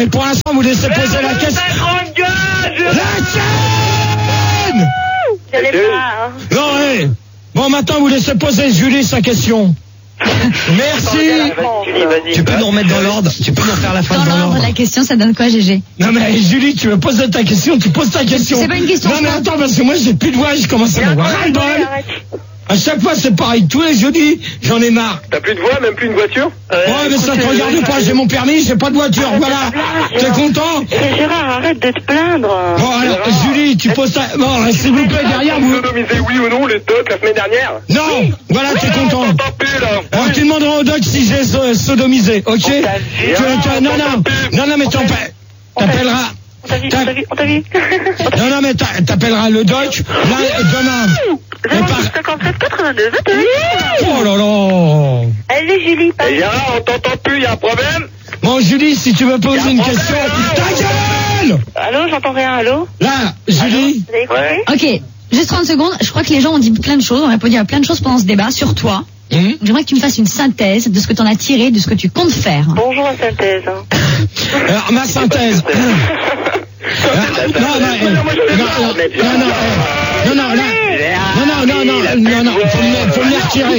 et pour l'instant, vous laissez poser la question. La chaîne! J'allais pas, hein. Non, ouais. Bon, maintenant, vous laissez poser Julie sa question. Merci. Tu peux nous remettre dans l'ordre. Tu peux nous refaire la phrase Dans dans l'ordre, l'ordre. la question, ça donne quoi, G G? Non, mais Julie, tu veux poser ta question, tu poses ta question. C'est pas une question. Non, mais attends, parce que moi, j'ai plus de voix, je commence à m'avoir ras le bol. À chaque fois, c'est pareil. Tous les jeudis, j'en ai marre. T'as plus de voix, même plus une voiture? Ouais, mais ça te regarde pas. J'ai mon permis, j'ai pas de voiture. Voilà. T'es content? Et Gérard, arrête de te plaindre. Bon, alors, Julie, tu poses ta... Bon, s'il vous plaît, derrière vous... Sodomisé, oui ou non, les tocs la semaine dernière? Non. Voilà, t'es content. On t'entend plus, là. Alors, tu demanderas au doc si j'ai so- sodomisé, ok? Tu- tu- Non, non. Non, non, mais t'en pa- t'appelleras... On t'a vu, T'as- on t'a vu, on t'a vu. Non, non, mais t'a- t'appelleras le doc, là, demain. Et par- cinquante-sept quatre-vingt-deux, vingt-deux. Oh là là. Allez, Julie, pas. Et Gérard, on t'entend plus, y a un problème? Bon, Julie, si tu veux poser une question... Ta gueule! Allô, j'entends rien, allô? Là, Julie... Vous avez écouté? Ok, juste trente secondes. Je crois que les gens ont dit plein de choses, ont répondu à plein de choses pendant ce débat sur toi. Hum J'aimerais que tu me fasses une synthèse de ce que tu en as tiré, de ce que tu comptes faire. Bonjour à synthèse. Alors, ma synthèse... Non, non, non, eh, non, non, non, eh, non, non, là, non, non, non, non, non, non, faut me, faut me les retirer.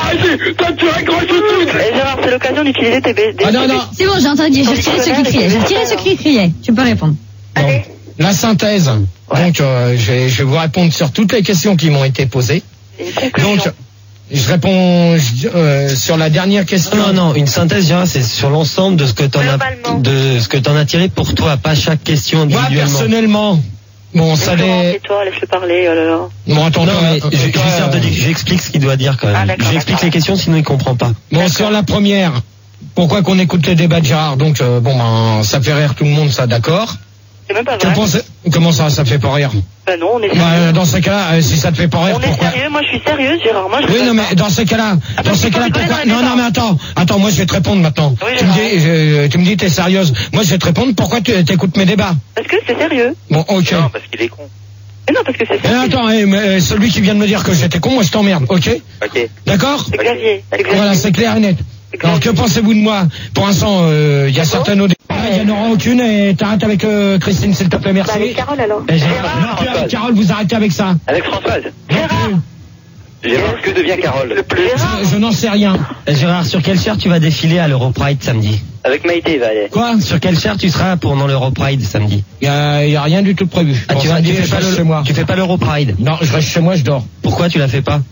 Et Gérard, c'est l'occasion d'utiliser tes B D. Ah non, non, C'est bon, j'ai entendu, j'ai retiré ceux qui criaient. J'ai retiré ceux qui criaient. Tu peux répondre. bon, la synthèse. Donc, euh, je vais, je vais vous répondre sur toutes les questions qui m'ont été posées. Donc, je réponds je- euh, sur la dernière question. Non, non, une synthèse, Gérard, c'est sur l'ensemble de ce que t'en as, Globalement. de ce que t'en as tiré pour toi, pas chaque question Moi, individuellement. personnellement, bon, ça les... toi laisse-le parler, oh là là. Bon, attends, Non, mais euh, je- toi, j'essaie de euh, dire- j'explique ce qu'il doit dire quand Ah, même. d'accord, J'explique d'accord. les questions, sinon il comprend pas. Bon, sur la première, pourquoi qu'on écoute les débats de Gérard? Donc, euh, bon, ben, ça fait rire tout le monde, ça, d'accord. C'est même pas Que vrai. pensez- Comment ça, ça fait pas rire? Bah non, on est Bah, sérieux. euh, dans ces cas-là, euh, si ça te fait pas rire, On est pourquoi? sérieux, moi je suis sérieuse, Gérard. Moi, je Oui, rigole non, pas. mais dans ces cas-là, dans ces tu cas-là, peux rigoler pourquoi? dans Non, les non, mais attends, attends, moi je vais te répondre maintenant. Oui, tu me Gérard. dis, je- tu me dis, t'es sérieuse. Moi, je vais te répondre. Pourquoi tu écoutes mes débats? Parce que c'est sérieux. Bon, ok. Non, parce qu'il est con. Mais non, parce que c'est Eh, sérieux. attends, eh, mais, euh, celui qui vient de me dire que j'étais con, moi je t'emmerde, ok? Ok. D'accord? C'est Xavier. C'est Xavier. Voilà, c'est clair et net. Alors, que pensez-vous de moi? Pour l'instant, euh, il y a certaines autres. Il n'y en aura aucune et t'arrêtes avec euh, Christine, s'il te plaît, merci. Bah, avec Carole, alors. Eh, Gérard, non, plus avec Carole, vous arrêtez avec ça. Avec Françoise. Non plus. Gérard, que devient Carole? Je, je n'en sais rien. Eh, Gérard, sur quelle chair tu vas défiler à l'Europride samedi? Avec Maïté, il va aller. Quoi? Sur quelle chair tu seras pendant l'Europride samedi? Il n'y a, y a rien du tout de prévu. Ah, Bon, tu, vas, samedi, tu fais je pas reste le- chez moi. tu fais pas l'Europride. Non, je reste chez moi, je dors. Pourquoi tu la fais pas?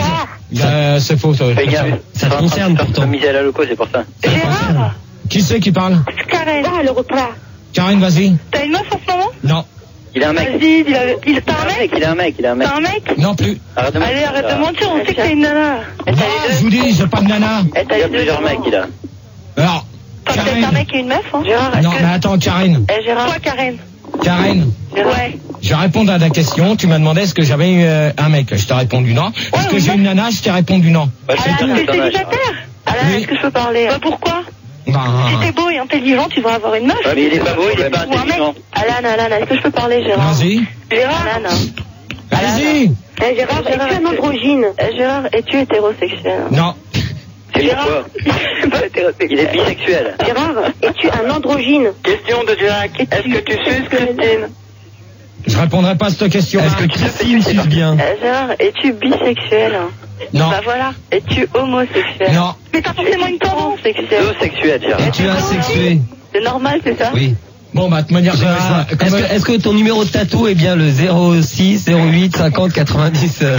Euh, c'est faux, ça. Fais gaffe. Ça te concerne pourtant. Miser à la loco, c'est pour ça. Gérard, Qui c'est qui parle? Karen, Ah, le repas. Karine, vas-y. t'as une meuf en ce moment? Non. Il a un mec. Vas-y, dis la- il t'as un mec? Il a un mec, il a un mec. T'as un mec? Non plus. Arrête de mentir. Allez, arrête de mentir, on sait que t'as une nana. Non, je vous dis, j'ai pas de nana. Eh, t'as Il y a les deux, plusieurs Gérard. mecs, il a. Alors, T'as peut-être un Karine. mec et une meuf, hein? Gérard, est-ce Non, que... mais attends, Karine. Eh, Gérard. Quoi, Karen? Karine. Ouais. Je réponds à ta question. Tu m'as demandé est-ce que j'avais eu euh, un mec. Je t'ai répondu non. Est-ce que oui, j'ai non. une nana? Je t'ai répondu non. Bah, je Alain, sais t'es que t'es célibataire? Alain, Oui. est-ce que je peux parler? Bah, pourquoi? Bah, Si t'es beau et intelligent, tu devrais avoir une meuf. Ouais, mais il est pas beau, il est pas Ou un mec. intelligent. Alan, Alan, est-ce que je peux parler, Gérard? vas-y. Gérard. Alan. Vas-y. Eh, Gérard, Gérard, es-tu un androgyne? Eh, Gérard, es-tu hétérosexuel? Non. C'est Gérard. pourquoi? Il est bisexuel. Gérard, es-tu un androgyne? Question de Gérard. Est-ce que tu suces Christine? Je répondrai pas à cette question. Est-ce que Christine suce bien? Eh, Gérard, es-tu bisexuel? Non. Bah voilà. Es-tu homosexuel? Non. Mais t'as forcément une tendance sexuelle. Zoosexuel, Gérard. Es-tu asexué? C'est normal, c'est ça? Oui. Bon, bah, de toute manière, Gérard, je- je- est-ce que, est-ce que ton numéro de tatou est bien le zéro six zéro huit cinquante quatre-vingt-dix euh...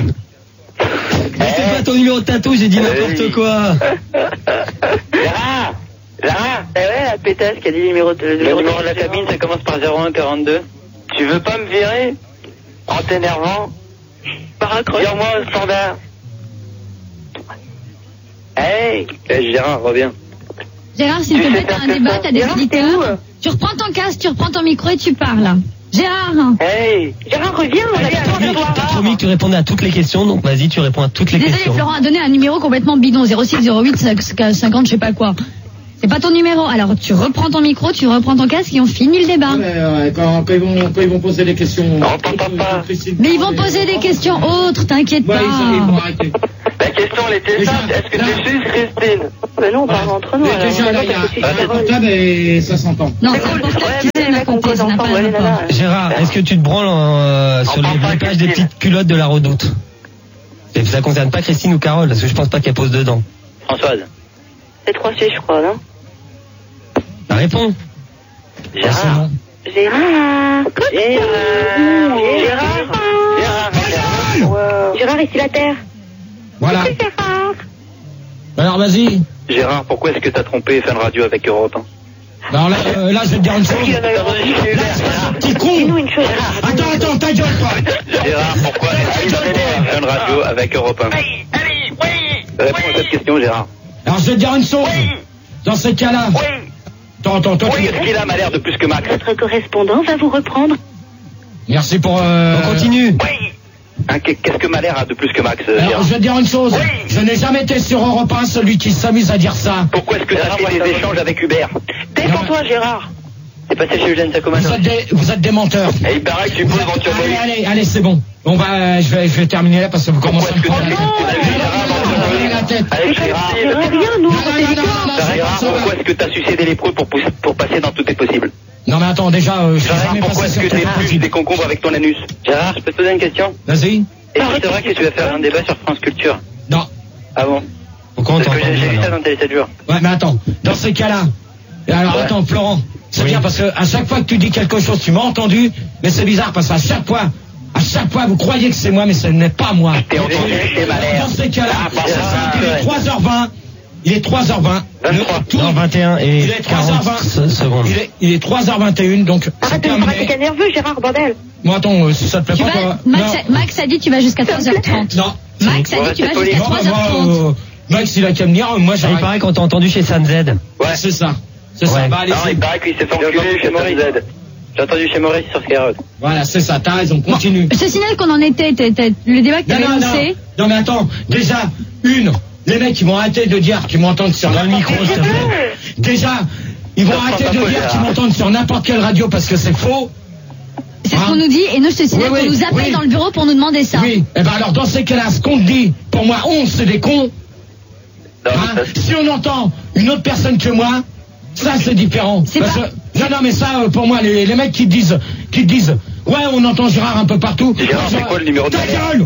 Mais c'est pas ton numéro de tatou, j'ai dit n'importe quoi. Gérard! Gérard! Eh ouais, la pétasse qui a dit le numéro de, Le numéro de la cabine, ça commence par zéro un quarante-deux. Tu veux pas me virer? En t'énervant? Par accroche. Vire-moi au standard. Hey! Eh, Gérard, reviens. Gérard, s'il te Tu plaît, sais t'as faire un que débat, ça. t'as des Gérard, t'es où? auditeurs. Tu reprends ton casque, tu reprends ton micro et tu parles. Gérard. Hey! Gérard, reviens, on a besoin de toi. T'as promis que tu répondais à toutes les questions, donc vas-y, tu réponds à toutes les Désolé, questions. Florent a donné un numéro complètement bidon, zéro six zéro huit cinquante, je sais pas quoi. C'est pas ton numéro. Alors tu reprends ton micro, tu reprends ton casque et on finit le débat. Mais, euh, quand, quand, ils vont, quand ils vont poser des questions... On t'entend pas. Mais ils vont poser des questions autres, t'inquiète Ouais, pas. ils, ils vont arrêter. La question, elle était Déjà, simple. Est-ce que là- tu suces Christine? Mais non, on parle entre nous. Mais alors, déjà, on là, va il y a pas il y a des portables et ça s'entend. Non, C'est c'est cool. important Ouais, que tu mais viennes les à mecs, on côté, cause ça n'a ensemble, pas ouais, de rapport. nana. Gérard, est-ce que tu te branles euh, sur Enfin, les pas gripages des Christine. petites culottes de la Redoute? Et ça concerne pas Christine ou Carole, parce que je pense pas qu'elle pose dedans. Françoise. C'est trois C, je crois, non? Bah, réponds. Gérard. Gérard. Gérard. Gérard. Gérard. Wow. Gérard, ici la Terre. Voilà. Gérard. Alors vas-y. Gérard, pourquoi est-ce que t'as trompé Fun Radio avec Europe un? Alors là, euh, là, je vais te dire une chose. Il y en a eu un. Là, c'est petit con. Dis-nous une chose. Attends, attends, ta gueule, toi. Gérard, pourquoi est-ce que tu trompé Fun Radio avec Europe un? Réponds à cette question, Gérard. Alors je vais te dire une chose. Dans ces cas-là. Attends, attends, toi, Oui, tu... est-ce qu'il a l'air de plus que Max? Votre correspondant va vous reprendre. Merci pour... Euh... On continue. Hein, Qu'est-ce que Malher a de plus que Max, euh, Alors Gérard? je vais te dire une chose. Je n'ai jamais été sur Europe un celui qui s'amuse à dire ça. Pourquoi est-ce que t'as fait des échanges avec Hubert? Défends-toi, Gérard. C'est passé chez Eugène Sacomano. Vous êtes des, vous êtes des menteurs. Et il paraît que tu poses dans Turbo. Allez, allez, allez, c'est bon. On va, je vais, je vais terminer là parce que vous commencez à me Pourquoi prendre est-ce la que tête. t'as vu Gérard dans Turbo? Avec Gérard. Avec Gérard. Rien, nous, Non, on non, fait non, du non, temps. non, c'est Gérard, pas ça. pourquoi est-ce que t'as sucé des lépreux pour, pousser- pour passer dans Tout est possible? Non mais attends, déjà, euh, je suis Gérard, jamais pourquoi passé est-ce sur que ton t'épluches principe. des concombres avec ton anus? Gérard, je peux te poser une question? Vas-y. Est-ce que c'est vrai que tu vas faire un débat sur France Culture? Non. Ah bon? Pourquoi on Parce que t'entend j'ai j'ai vu bien, ça alors dans Télé sept jours. Ouais, mais attends. Dans ces cas-là. Alors Ouais. attends, Florent. C'est Oui. bien parce que à chaque fois que tu dis quelque chose, tu m'as entendu, mais c'est bizarre parce qu'à chaque fois, à chaque fois, vous croyez que c'est moi, mais ce n'est pas moi. T'es entendu chez Malher. Dans ces cas-là, Ah, pardon. c'est simple, il est trois heures vingt. Il est trois heures vingt. vingt-trois. Le tour- Non, vingt et un et Il est trois heures vingt. quarante secondes. Il est, il est trois heures vingt et une, donc c'est Arrête de me braquer, t'es terminé. nerveux, Gérard, bordel. Bon, attends, euh, si ça te plaît Tu pas, vas, toi. Max, non. a, Max a dit tu vas jusqu'à trois heures trente. Non. Max a Ouais, dit tu c'est vas poli. jusqu'à Non, trois bah, heures moi, trente. euh, Max, il a qu'à venir, moi Ah, j'arrête. il paraît qu'on t'a entendu chez San Z. Ouais, c'est ça. C'est ça. Ouais. Bah, allez, Non, il paraît qu'il s'est fait enculer chez Maurice. J'ai entendu chez Maurice sur Skyrock. voilà, c'est ça. T'as raison. Continue. Je te signale qu'on en était, t'es- t'es- le débat que tu Non, avais non, non. lancé. Non, mais attends. Déjà, une, les mecs, ils vont arrêter de dire qu'ils m'entendent sur le micro, s'il te plaît. Déjà, ils vont Ça arrêter prend de pas dire faux, qu'ils là. m'entendent sur n'importe quelle radio parce que c'est faux. C'est ce Hein qu'on nous dit et nous je te signale Oui, oui, qu'on nous appelle oui. dans le bureau pour nous demander ça. Oui. Eh ben alors, dans ces cas-là, ce qu'on te dit, pour moi, on, c'est des cons. Non, Hein mais ça- Si on entend une autre personne que moi, ça c'est différent. C'est Parce pas- que- non, non, mais ça, euh, pour moi, les, les mecs qui te disent, qui te disent, ouais, on entend Gérard un peu partout. Gérard, Moi, c'est je- quoi le numéro de Ta Malher gueule.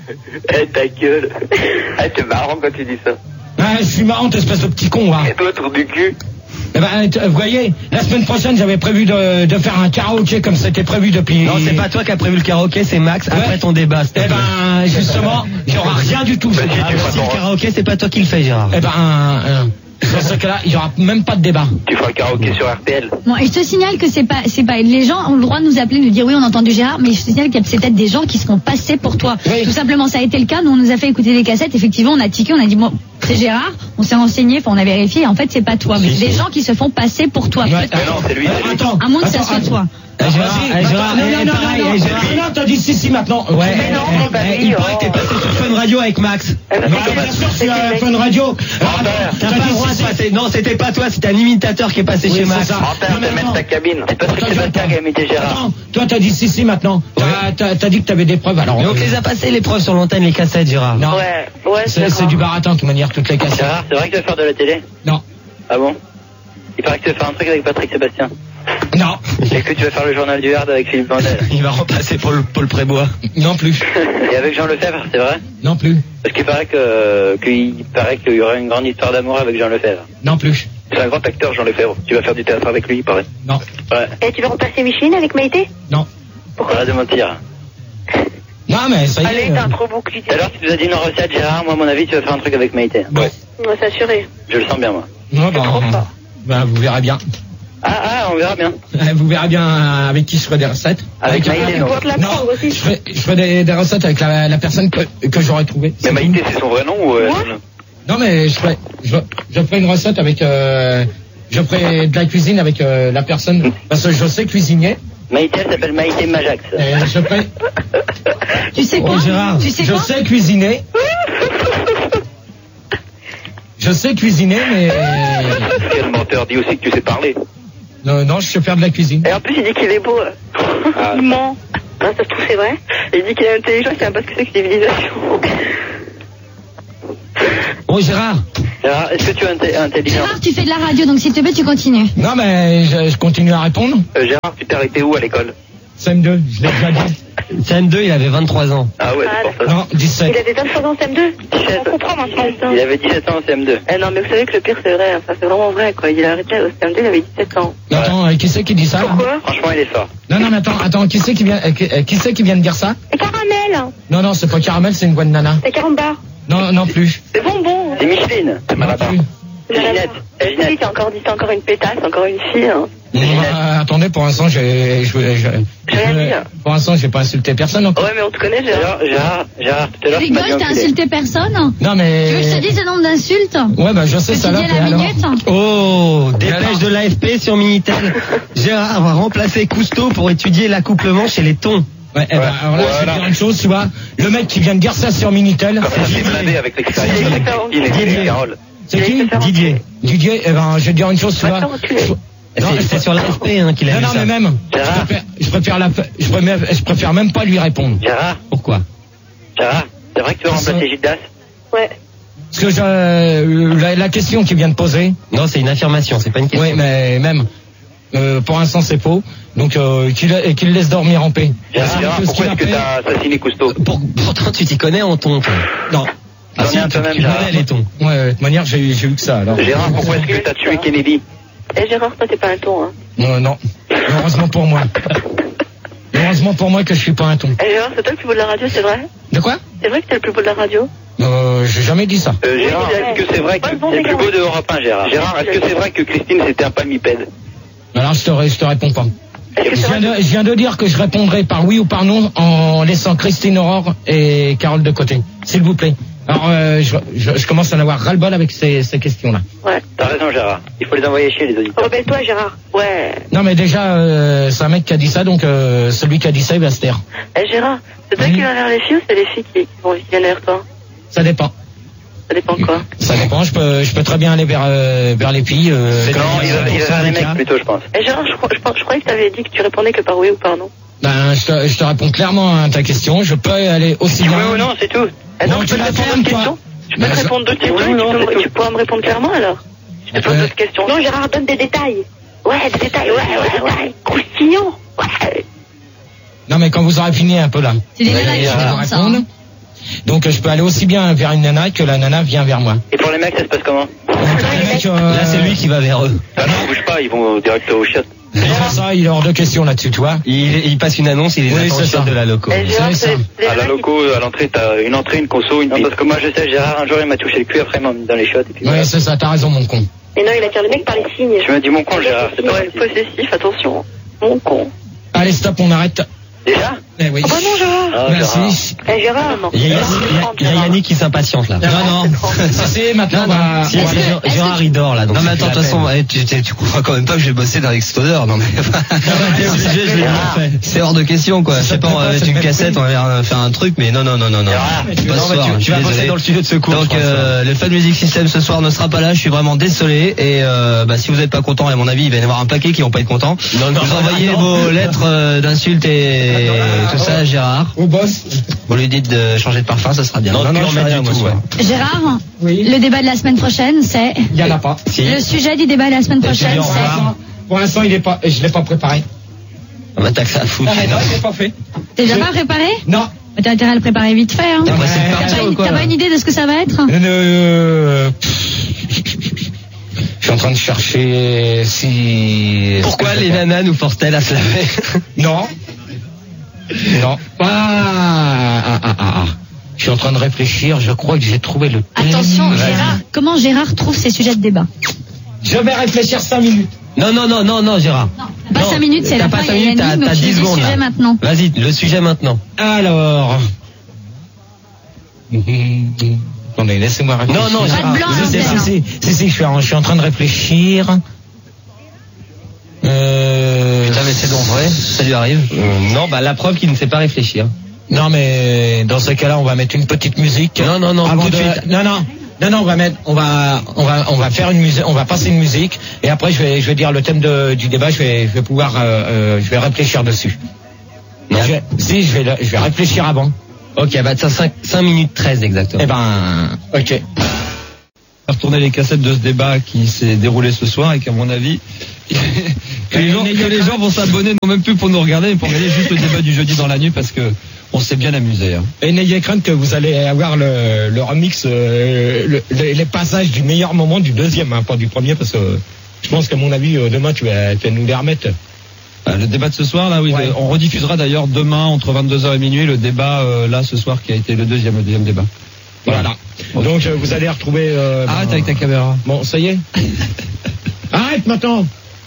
Eh, ta gueule. Eh, t'es marrant quand tu dis ça. Ah, je suis marrant, espèce de petit con, va. Et toi, trou du cul? Eh ben, t- vous voyez, la semaine prochaine, j'avais prévu de, de faire un karaoké comme c'était prévu depuis. Non, c'est pas toi qui as prévu le karaoké, c'est Max après Ouais. ton débat. s'il te Eh plaît. ben, justement, il n'y aura rien du tout. Bah, si, Ah, tu mais feras si le ton- karaoké, c'est pas toi qui le fais, Gérard. Eh ben, euh, dans ce cas-là, il n'y aura même pas de débat. Tu feras le karaoké sur R T L. Bon, et je te signale que c'est pas, c'est pas, les gens ont le droit de nous appeler, de nous dire oui, on a entendu Gérard, mais je te signale qu'il y a c'est peut-être des gens qui seront passés pour toi. Oui. Tout simplement, ça a été le cas. Nous, on nous a fait écouter des cassettes. Effectivement, on a tiqué, on a dit bon, c'est Gérard. On s'est renseigné, enfin, on a vérifié. Et en fait, c'est pas toi, mais Si, c'est des si. gens qui se font passer pour toi. Ouais, Peut-être- Mais non, c'est lui, c'est lui. Attends, À moins que ça attends, soit attends. toi. Ah, Eh, Gérard, vas-y, eh, attends, Gérard, non, eh, non, non, pareil, non, eh, non, Gérard. non, non, t'as dit si, si, maintenant. Ouais, Mais non, eh, eh, bah eh, oui, il paraît que t'es oh. passé sur Fun Radio avec Max. Eh ben, Bah, c'est bien comme- sûr, c'est sur le euh, mec. Fun Radio. T'as T'as pas le droit de passer. Non, c'était pas toi, c'était un imitateur qui est passé Oui, chez c'est Max. ça. Antenne, Non, mais t'as mettre attends. ta cabine. C'est Patrick Attends, Sébastien qui a imité Gérard. Attends, toi t'as dit si si maintenant. T'as- T'as t'as dit que t'avais des preuves alors. Mais on te les a passé les preuves sur l'antenne, les cassettes, Gérard. Non. Ouais, ouais, C'est d'accord. c'est du baratin de toute manière toutes les cassettes. Gérard, c'est vrai que tu vas faire de la télé? Non. Ah bon? Il paraît que tu vas faire un truc avec Patrick Sébastien. Non. Et que tu vas faire le journal du Hard avec Philippe Vandel. Il va repasser pour le Paul Prébois. Non plus. Et avec Jean Lefebvre, c'est vrai? Non plus. Parce qu'il paraît que, qu'il paraît qu'il y aura une grande histoire d'amour avec Jean Lefebvre. Non plus. C'est un grand acteur, Jean Lefebvre. Tu vas faire du théâtre avec lui, il paraît. Non. Ouais. Et tu vas remplacer Micheline avec Maïté? Non. Arrête de mentir. Non mais ça y est. Allez, t'as euh, un trop bouclier. Tout à l'heure, tu nous as dit une recette, Gérard. Moi, à mon avis, tu vas faire un truc avec Maïté. Ouais. On va s'assurer. Je le sens bien, moi. Non, bah, trop fort. bah, vous verrez bien. Ah, ah, on verra bien. Vous verrez bien avec qui je ferai des recettes. Avec Maïté, Tu non. pourras te la Non, prendre aussi. je ferai, je ferai des, des recettes avec la, la personne que, que j'aurais trouvée. Mais Maïté, c'est son vrai nom ou... euh, Non mais je ferai, je, je ferai une recette avec, euh, je ferai de la cuisine avec euh, la personne parce que je sais cuisiner. Maïté, elle s'appelle Maïté Majax. Et je ferai, Tu sais quoi? Oh, Gérard, Tu sais je quoi? sais cuisiner. Je sais cuisiner mais quel menteur? Dis aussi que tu sais parler. Non, non, je sais faire de la cuisine. Et en plus, il dit qu'il est beau. Ah. Il ment. Hein, ça se trouve, c'est vrai. Il dit qu'il est intelligent, il sait même pas ce que c'est que civilisation. Bon, Gérard. Gérard, est-ce que tu es inté- intelligent? Gérard, tu fais de la radio, donc s'il te plaît, tu continues. Non, mais je, je continue à répondre. Euh, Gérard, tu t'es arrêté où à l'école? C M deux, je l'ai déjà dit. C M deux, il avait vingt-trois ans. Ah ouais, c'est pour ça. Non, dix-sept. Il avait vingt-trois ans en C M deux. On comprend maintenant. Il avait dix-sept ans en C M deux. Eh non, mais vous savez que le pire, c'est vrai. Enfin, c'est vraiment vrai, quoi. Il a arrêté au C M deux, il avait dix-sept ans. Non, attends, euh, qui c'est qui dit ça là? Pourquoi? Franchement, il est fort. Non, non, mais attends, attends, qui c'est qui vient, euh, qui, euh, qui c'est qui vient de dire ça? C'est caramel. Non, non, c'est pas Caramel, c'est une bonne nana. C'est carambar. Non, non plus. C'est bonbon. C'est Micheline. C'est Non Malabar. plus. C'est Ginette. C'est Oui, Ginette. t'as encore dit, c'est encore une pétasse, encore une fille. Hein. Non, euh, attendez, pour l'instant, j'ai, je, je, je- J'ai rien dit. pour l'instant, j'ai pas insulté personne encore. Ouais, mais on te connaît, Gérard. Gérard, Gérard, Gérard, tout à l'heure, tu m'as Rigole, dit t'as enculé. insulté personne. Non, Tu veux que je te mais. dise le nombre d'insultes? Ouais, bah, je sais Que ça tu là, dis à et la alors? minute? Oh, dépêche de l'A F P sur Minitel. Gérard va remplacer Cousteau pour étudier l'accouplement chez les thons. Ouais, eh ben, alors là, je vais Voilà. te dire une chose, tu vois. Le mec qui vient de dire ça sur Minitel. Comme ça, c'est blindé avec l'expérience de Christine et Didier. de Carole. C'est qui? Didier. Didier, eh ben, je vais te dire une chose, tu Va vois. te faire enculer. Non, C'est- C'est sur l'A F P hein, qu'il a Non, vu non, ça. mais même. Je Gérard. préfère, je préfère la, je préfère, je préfère même pas lui répondre. Gérard, Pourquoi? Gérard, c'est vrai que tu veux remplacer Gildas? Ouais. Parce que je, euh, la, la question qu'il vient de poser. Non, c'est une affirmation, c'est pas une question. Oui, mais même. Euh, pour l'instant, c'est faux. Donc, euh, qu'il et qu'il laisse dormir en paix. Gérard, Parce que Gérard, ce pourquoi qu'il est-ce a que fait- t'as assassiné Cousteau? Pour- pourtant, tu t'y connais en thon, toi. Non. Ah, J'en ai un tu- peu même, tu Gérard. connais les thons. Ouais, ouais, de toute manière, j'ai j'ai eu que ça, alors. Gérard, pourquoi est-ce que t'as tué Kennedy? Eh, Gérard, toi, t'es pas un ton, hein. Non, non. Heureusement pour moi. Heureusement pour moi que je suis pas un ton. Eh, Gérard, c'est toi le plus beau de la radio, c'est vrai? De quoi? C'est vrai que t'es le plus beau de la radio? Euh, j'ai jamais dit ça. Euh, Gérard, Oui, est-ce que c'est vrai que Pas le bon c'est le plus dégât. beau de Europe un, Gérard? Gérard, est-ce que c'est vrai que Christine c'était un palmipède? Alors, je te, ré- je te réponds pas. Est-ce que Je c'est viens, vrai de, je viens de dire que je répondrai par oui ou par non en laissant Christine Aurore et Carole de côté. S'il vous plaît. Alors, euh, je, je, je commence à en avoir ras-le-bol avec ces, ces questions-là. Ouais. T'as raison, Gérard. Il faut les envoyer chez les auditeurs. Rebelle-toi, Gérard. Ouais. Non, mais déjà, euh, c'est un mec qui a dit ça, donc euh, celui qui a dit ça, il va se taire. Eh, Gérard, c'est toi Oui. qui vas vers les filles ou c'est les filles qui, qui vont qui viennent vers toi? Ça dépend. Ça dépend de quoi? Ça dépend. Je peux, je peux très bien aller vers, euh, vers les filles. Euh, C'est Non, dans- il va, il va vers les dans- mecs plutôt, je pense. Eh, Gérard, je, crois- je, pense- je croyais que t'avais dit que tu répondais que par oui ou par non. ben, je te, je te réponds clairement à ta question. Je peux aller aussi Oui bien. ou non, c'est tout. Eh, Non, donc, tu je peux la te répondre fermes, d'autres toi. questions? Je peux Ben, te je- répondre d'autres questions Oui ou et non, tu, peux, c'est me- tout. tu pourras me répondre clairement alors? Je te pose Ouais. d'autres questions. Non, Gérard, donne des détails. Ouais, des détails, ouais, ouais, ouais. Croustillant. Ouais. Non, mais quand vous aurez fini un peu là. C'est des vous nanas allez, qui euh, font ça, répondre. hein. Donc, euh, je peux aller aussi bien vers une nana que la nana vient vers moi. Et pour les mecs, ça se passe comment? Donc, les mecs, euh, Là, c'est lui qui va vers eux. Ah non, bouge pas, ils vont direct au chiottes. C'est ça, il est hors de question là-dessus, tu vois. Il, il passe une annonce, il les Oui, attend c'est au chiottes ça. de la loco. Eh, Gérard, c'est ça. c'est les À la nanas qui- loco, à l'entrée, t'as une entrée, une conso, une piste. Parce que moi, je sais, Gérard, un jour, il m'a touché le cul, après, il m'a mis dans les chiottes. Et puis, Ouais, voilà. c'est ça, t'as raison, mon con. Et non, il attire les mecs par les signes. Tu m'as dit mon con, Gérard. C'est pas Ouais, possessif, attention. Mon con. Allez, stop, on arrête. Déjà? Eh oui. Oh bah non, Gérard. Ah, Gérard. Merci. Eh, Gérard. Non, Il y a, il y a- il y a Yannick qui s'impatiente là. Non, non. Ça, c'est maintenant, on va. Si, on va si, aller- Gérard- Gérard il dort là. Donc Non mais ça fait attends, de la toute façon, peine. eh, tu, tu, tu crois quand même pas que j'ai bossé dans Stoner, non mais T'es obligé, je l'ai bien fait. c'est hors de question quoi. Je sais pas, on va mettre une cassette, on va faire un truc, mais non non non non non. Gérard, Pas Non, ce bah, soir, tu, je tu suis vas bosser désolé. dans le studio de secours. Donc je crois, euh, le Fun Music System ce soir ne sera pas là, je suis vraiment désolé et euh, bah, si vous n'êtes pas content, à mon avis il va y en avoir un paquet qui vont pas être contents. Non, non, vous non, envoyez non. vos lettres euh, d'insultes et tout ça à Gérard. Au boss. Vous lui dites de changer de parfum, ça sera bien. Non, non, plus je fais en rien, mettre du moi, tout. ce soir. Ouais. Gérard, Oui. le débat de la semaine prochaine, c'est... Il y en a pas. Si. Le sujet du débat de la semaine prochaine, au revoir. c'est... Pour l'instant, il est pas, je l'ai pas préparé. Ah bah t'as que ça à foutre. Ah, sinon. non, je l'ai pas fait. T'es déjà pas préparé? Non. Bah, t'as intérêt à le préparer vite fait, hein. T'es pressé de Ouais. T'as partir pas, ou une- quoi t'as là pas une idée de ce que ça va être? Euh, Je suis en train de chercher si. Pourquoi les nanas nous forcent-elles à se laver? Non. Non. Ah, ah, ah, ah, ah. Je suis en train de réfléchir. Je crois que j'ai trouvé le. Attention, Vas-y. Gérard, comment Gérard trouve ses sujets de débat? Je vais réfléchir cinq minutes. Non, non, non, non, non, Gérard. Pas Non, cinq minutes, c'est t'as la pas fin, cinq il y a minutes, Yannick, t'as- mais t'as tu dix dis le secondes, sujet là. maintenant. Vas-y, le sujet maintenant. Alors. Attendez, laissez-moi réfléchir. Non, non, Pas de Gérard. blanc, Si, si, l'antenne. si, si, si, je suis en, je suis en train de réfléchir. Euh... Putain mais c'est donc vrai, ça lui arrive. Euh, non, bah la preuve qu'il ne sait pas réfléchir. Non, mais dans ce cas-là, on va mettre une petite musique. Non, non, non, Avant tout de de- suite. Non, non. Non, non, on va mettre, on va, on va, on va faire une musique, on va passer une musique, et après je vais, je vais dire le thème de, du débat. Je vais, je vais pouvoir, euh, euh, je vais réfléchir dessus. Non. Je vais, si, je vais, je vais réfléchir avant. Ok, bah ça cinq minutes treize exactement. Eh ben, ok. Retourner les cassettes de ce débat qui s'est déroulé ce soir et qu'à mon avis que les gens, que les gens vont s'abonner non même plus pour nous regarder mais pour regarder juste le débat du jeudi dans la nuit parce que on s'est bien amusé. Hein. Et n'ayez crainte que vous allez avoir le, le remix, euh, le, le, les passages du meilleur moment du deuxième, hein, pas du premier, parce que je pense qu'à mon avis demain tu vas, tu vas nous les remettre. Euh, le débat de ce soir là, oui, ouais. On rediffusera d'ailleurs demain entre vingt-deux heures et minuit le débat euh, là ce soir qui a été le deuxième, le deuxième débat. Voilà. voilà. Donc euh, vous allez retrouver. Euh, Arrête ben, avec ta caméra. Bon, ça y est. Arrête maintenant.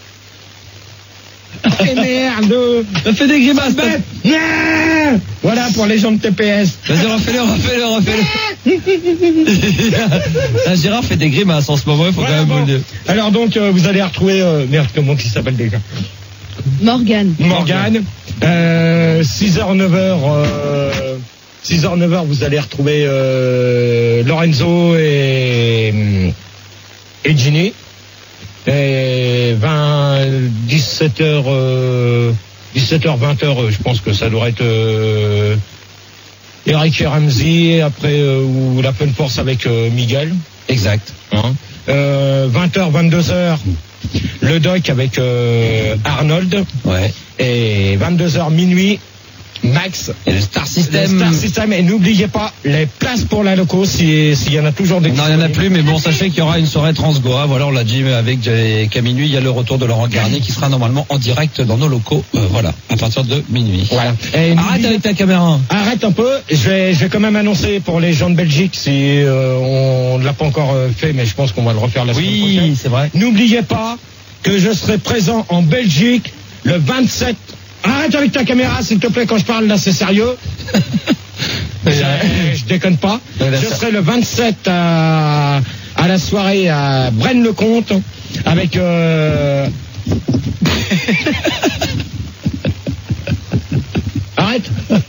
Et merde. Ça fait des grimaces. Voilà pour les gens de T P S. Vas-y, refais-le, refais-le, refais-le. La Gérard fait des grimaces en ce moment, il faut voilà, quand même bon. vous le dire. Alors donc euh, vous allez retrouver euh, merde, comment il s'appelle déjà? Morgane. Morgane. Euh, six heures neuf heures euh, six heures neuf heures vous allez retrouver euh, Lorenzo et et Ginny. Et vingt, dix-sept heures, euh, dix-sept heures, vingt heures, je pense que ça devrait être euh, Eric et Ramsey, après euh, ou la Fun Force avec euh, Miguel. Exact. Hein. Euh, vingt heures, vingt-deux heures, le doc avec euh, Arnold. Ouais. Et vingt-deux heures minuit, Max. Et le Star System. Le Star System. Et n'oubliez pas les places pour la loco s'il si y en a toujours des. Non, il n'y en a plus, mais bon, sachez qu'il y aura une soirée Transgoa. Voilà, on l'a dit avec qu'à minuit, il y a le retour de Laurent Garnier qui sera normalement en direct dans nos locaux. Euh, voilà, à partir de minuit. Voilà. Et arrête avec ta caméra. Arrête un peu. Je vais, je vais quand même annoncer pour les gens de Belgique si euh, on ne l'a pas encore fait, mais je pense qu'on va le refaire la semaine oui, prochaine. Oui, c'est vrai. N'oubliez pas que je serai présent en Belgique le vingt-sept. Arrête avec ta caméra, s'il te plaît, quand je parle là, c'est sérieux. je, je déconne pas. Je serai le vingt-sept à, à la soirée à Braine-le-Comte avec... Euh... Arrête.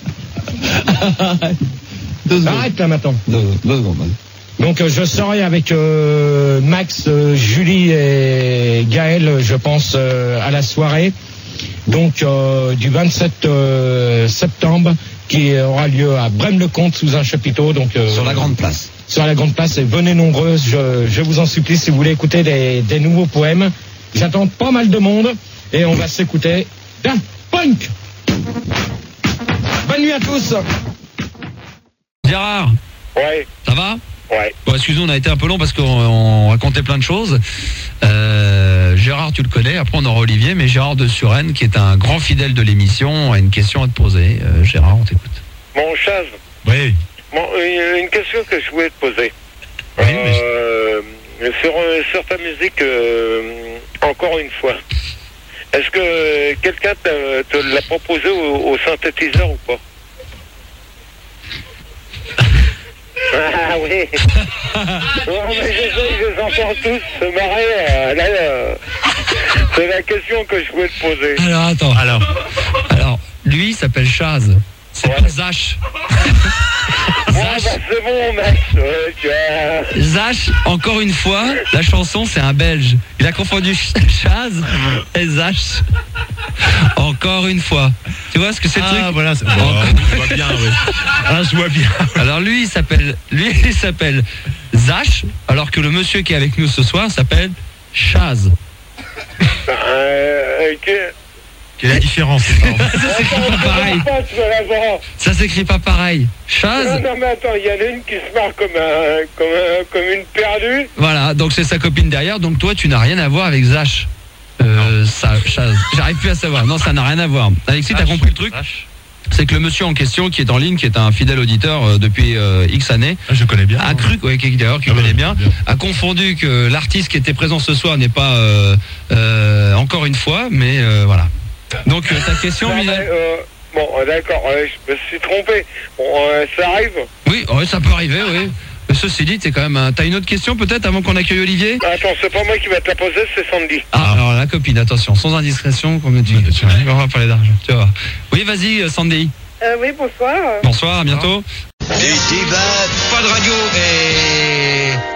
Arrête là maintenant. Deux, deux secondes. Donc euh, je serai avec euh, Max, euh, Julie et Gaël, je pense, euh, à la soirée. Donc euh, du vingt-sept euh, septembre qui aura lieu à Braine-le-Comte sous un chapiteau. Donc euh, sur la grande place. Sur la grande place, et venez nombreux. Je, je vous en supplie si vous voulez écouter des, des nouveaux poèmes. J'attends pas mal de monde et on va s'écouter Daft Punk. Bonne nuit à tous. Gérard. Ouais. Ça va? Ouais. Bon, excusez-nous, on a été un peu long parce qu'on on racontait plein de choses. Euh, Gérard, tu le connais. Après, on aura Olivier, mais Gérard de Suresnes, qui est un grand fidèle de l'émission, a une question à te poser. Euh, Gérard, on t'écoute. Mon Chaz. Oui. Bon, une question que je voulais te poser. Oui, euh, mais... sur, sur ta musique, euh, encore une fois. Est-ce que quelqu'un te l'a proposé au, au synthétiseur ou pas? Ah oui. Non, mais je, je les entends tous se marrer. Euh, là, euh, c'est la question que je voulais te poser. Alors, attends. Alors, alors lui, il s'appelle Chaz. C'est ouais. pas Zach. Zach. Ah, bah, c'est bon, Max. Ouais, Zach, encore une fois, la chanson, c'est un Belge. Il a confondu Chaz et Zach. Encore une fois. Tu vois ce que c'est le ah, truc? Ah, voilà, c'est bon, je vois bien, oui. Ah, je vois bien. Alors lui, il s'appelle, lui, il s'appelle Zach, alors que le monsieur qui est avec nous ce soir s'appelle Chaz. Euh, ok. Quelle est la différence? Ça s'écrit pas pareil. Ça s'écrit pas pareil. Chaz. Non, non, mais attends, il y en a une qui se marre comme, un, comme, un, comme une perdue. Voilà, donc c'est sa copine derrière, donc toi, tu n'as rien à voir avec Zach. Euh, ça, Chaz. J'arrive plus à savoir. Non, ça n'a rien à voir. Alexis, t'as compris le truc? C'est que le monsieur en question qui est en ligne, qui est un fidèle auditeur euh, depuis euh, X années, ah, je connais bien, a cru, ouais, qui, d'ailleurs, qui ah, connaît bien, bien, a confondu que l'artiste qui était présent ce soir n'est pas euh, euh, encore une fois, mais euh, voilà. Donc euh, ta question, non, Milan. euh, Bon, d'accord, euh, je me suis trompé. Bon, euh, ça arrive? Oui, ouais, ça peut arriver, oui. Mais ceci dit, t'es quand même un... T'as une autre question peut-être avant qu'on accueille Olivier? Attends, c'est pas moi qui va te la poser, c'est Sandy. Ah, alors la copine, attention, sans indiscrétion, comme tu dis. On va parler d'argent, tu vois. Oui, vas-y, Sandy. Euh, oui, bonsoir. Bonsoir, à bientôt. Du débat, pas de radio et...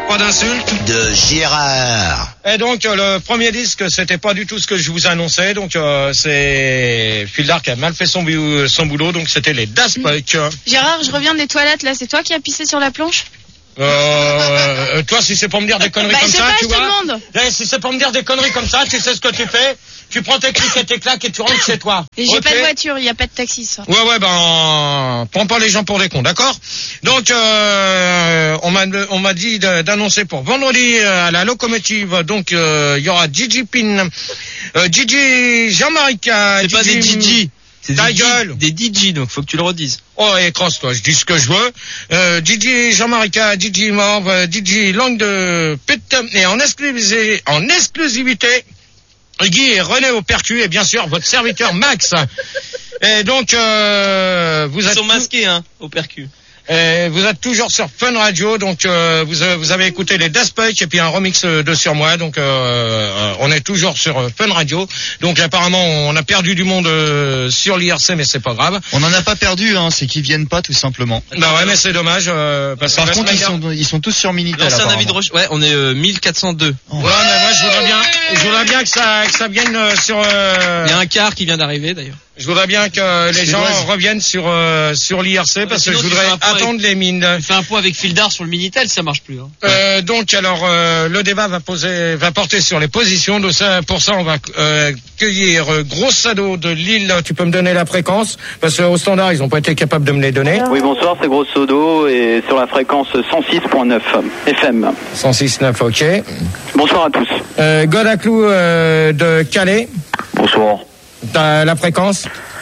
Pas d'insultes. De Gérard. Et donc euh, le premier disque, c'était pas du tout ce que je vous annonçais. Donc euh, c'est Fildar qui a mal fait son, son boulot. Donc c'était les Daft Punk. Gérard, je reviens des toilettes là. C'est toi qui as pissé sur la planche? Euh, euh, toi, si c'est pour me dire des conneries bah, comme ça, pas, tu vois. demande. Eh, si c'est pour me dire des conneries comme ça, tu sais ce que tu fais. Tu prends tes clics et tes claques et tu rentres chez toi. Et j'ai okay. pas de voiture, il y a pas de taxi ça. Ouais ouais ben prends pas les gens pour des cons, d'accord? Donc euh, on m'a on m'a dit d'annoncer pour vendredi à la locomotive. Donc il euh, y aura Gigi Pin, euh, Gigi Jean-Marica. C'est pas des Gigi. C'est ta des gueule. Des D J, donc faut que tu le redises. Oh, et crosse-toi, je dis ce que je veux. Euh, D J Jean-Marica, D J Morve, D J Langue de Pute, et en exclusivité, en exclusivité, Guy et René au percu, et bien sûr, votre serviteur Max. Et donc, euh, vous Ils êtes... sont masqués, hein, au percu. Et vous êtes toujours sur Fun Radio, donc euh, vous, vous avez écouté les Daft Punk et puis un remix de Sur Moi, donc euh, on est toujours sur Fun Radio. Donc apparemment on a perdu du monde euh, sur l'I R C, mais c'est pas grave. On n'en a pas perdu, hein, c'est qu'ils viennent pas tout simplement. Bah ouais, mais c'est dommage. Euh, parce Par que contre ils sont, ils sont tous sur Minitel. C'est un avis de recherche. Ouais, on est euh, mille quatre cent deux. Oh. Ouais, mais moi je voudrais bien, je voudrais bien que ça, que ça vienne euh, sur. Euh... Il y a un quart qui vient d'arriver d'ailleurs. Je voudrais bien que les gens reviennent sur euh, sur l'I R C parce que je voudrais attendre les mines. Tu fais un point avec Fildar sur le Minitel, ça marche plus. Hein. Euh, donc alors euh, le débat va poser, va porter sur les positions. De ça, pour ça, on va euh, cueillir euh, Gros Sado de Lille. Tu peux me donner la fréquence parce qu'au standard ils n'ont pas été capables de me les donner. Oui, bonsoir, c'est Gros Sado et sur la fréquence cent six virgule neuf F M. cent six virgule neuf, ok. Bonsoir à tous. Euh, Godaclou euh, de Calais. Bonsoir. T'as la fréquence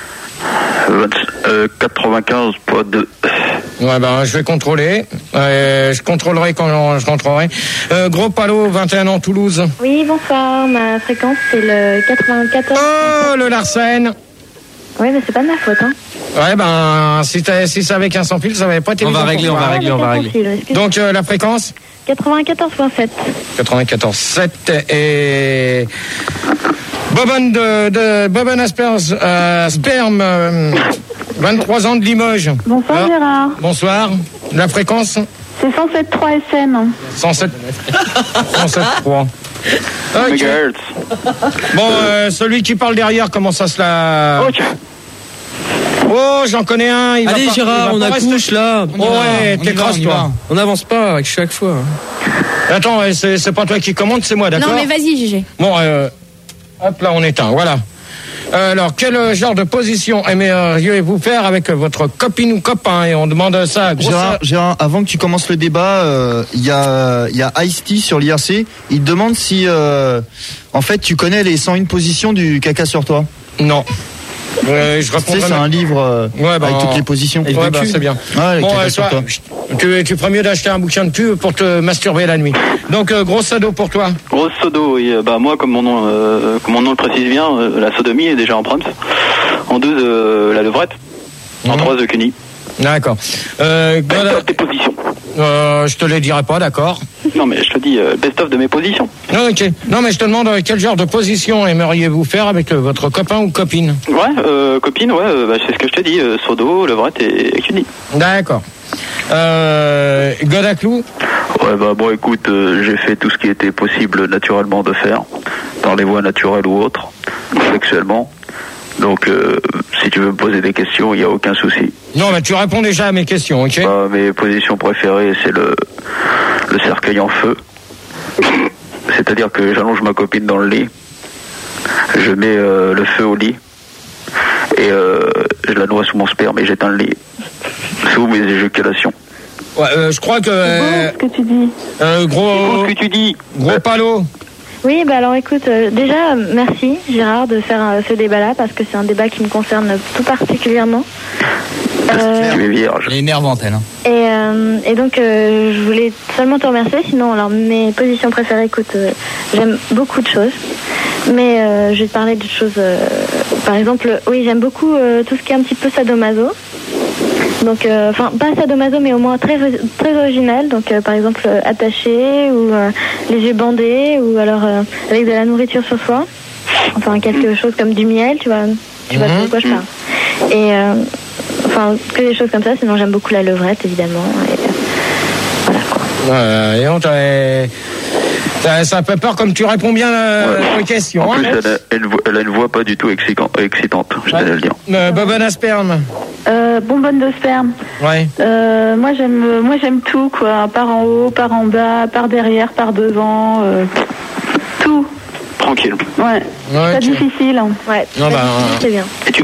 euh, quatre-vingt-quinze virgule deux. Ouais, ben, je vais contrôler. Euh, je contrôlerai quand je rentrerai. Euh, Gros Palo, vingt et un ans, Toulouse. Oui, bonsoir. Ma fréquence, c'est le quatre-vingt-quatorze. Oh, le Larsen. Oui, mais c'est pas de ma faute, hein. Ouais, ben, si, si c'est avec un sans fil, ça va pas être évident. On va régler, on va régler, on va régler. Donc, euh, la fréquence quatre-vingt-quatorze virgule sept. quatre-vingt-quatorze virgule sept et... Bobonne de, de Bobonne Asperge, euh, Sperme, euh, vingt-trois ans de Limoges. Bonsoir ah, Gérard. Bonsoir. La fréquence c'est cent sept virgule trois F M. cent sept virgule trois. Okay. Bon, euh, celui qui parle derrière, comment ça se la... Okay. Oh, j'en connais un. Il Allez va Gérard, pas, on accouche là. Oh, ouais, t'es crosse toi. On n'avance pas avec chaque fois. Attends, c'est, c'est pas toi qui commande, c'est moi, d'accord? Non mais vas-y Gégé. Bon, euh... hop là, on éteint, voilà. Alors, quel genre de position aimeriez-vous faire avec votre copine ou copain? Et on demande ça à Gros Gérard, Gérard, avant que tu commences le débat, il euh, y a, y a Ice-T sur l'I R C. Il te demande si, euh, en fait, tu connais les cent une positions du caca sur toi. Non. Euh, je tu sais, c'est un livre euh, ouais, bah, avec toutes les positions. Ouais, bah, c'est bien. Ouais, bon, euh, soit, tu, tu ferais mieux d'acheter un bouquin de cul pour te masturber la nuit. Donc, euh, Gros Sado pour toi. Gros Sado, oui. Bah, moi, comme mon nom, euh, comme mon nom le précise bien, euh, la sodomie est déjà en prompt. En deux, euh, la levrette. En mmh. trois, The Kenny. D'accord. Euh, best of tes positions. Euh, je te les dirai pas, d'accord. Non, mais je te dis euh, best of de mes positions. Non, ok. Non, mais je te demande euh, quel genre de position aimeriez-vous faire avec euh, votre copain ou copine? Ouais, euh, copine, ouais, euh, bah, c'est ce que je te dis, euh, Sodo, levrette et Kenny. D'accord. Euh, Godaclou? Ouais, bah bon, écoute, euh, j'ai fait tout ce qui était possible naturellement de faire, par les voies naturelles ou autres, sexuellement. Donc, euh, si tu veux me poser des questions, il n'y a aucun souci. Non, mais tu réponds déjà à mes questions, ok? Bah, mes positions préférées, c'est le, le cercueil en feu. C'est-à-dire que j'allonge ma copine dans le lit, je mets euh, le feu au lit, et euh, je la noie sous mon sperme et j'éteins le lit, sous mes éjaculations. Ouais, euh, je crois que... Euh, c'est beau ce que tu dis. Euh, gros... C'est beau ce que tu dis. Gros Palo. Oui, bah alors écoute, euh, déjà, merci Gérard de faire euh, ce débat-là, parce que c'est un débat qui me concerne tout particulièrement. Euh, tu es vierge. Elle est énervante, elle. Hein. Et, euh, et donc, euh, je voulais seulement te remercier. Sinon, alors, mes positions préférées, écoute, euh, j'aime beaucoup de choses. Mais euh, je vais te parler de choses... Euh, par exemple, oui, j'aime beaucoup euh, tout ce qui est un petit peu sadomaso. Donc, enfin, euh, pas sadomaso, mais au moins très, très original. Donc, euh, par exemple, euh, attaché, ou euh, les yeux bandés, ou alors euh, avec de la nourriture sur soi. Enfin, quelque chose comme du miel, tu vois. Tu vois de quoi je parle. Et, euh, enfin, que des choses comme ça. Sinon, j'aime beaucoup la levrette, évidemment. Et, euh, voilà, quoi. Euh, et on t'a- ça, ça fait peur comme tu réponds bien euh, Ouais. aux questions. En plus, hein. elle a, elle, vo- elle a une voix pas du tout excitant- excitante, je tenais à le dire. Euh, bonbonne à sperme. Euh, bonbonne de sperme. Ouais. Euh, moi j'aime, moi j'aime tout quoi. Par en haut, par en bas, par derrière, par devant, euh, tout. Tranquille. Ouais. Ouais, Pas tu- difficile. Hein. Ouais. Non, bah, c'est bien. Et tu,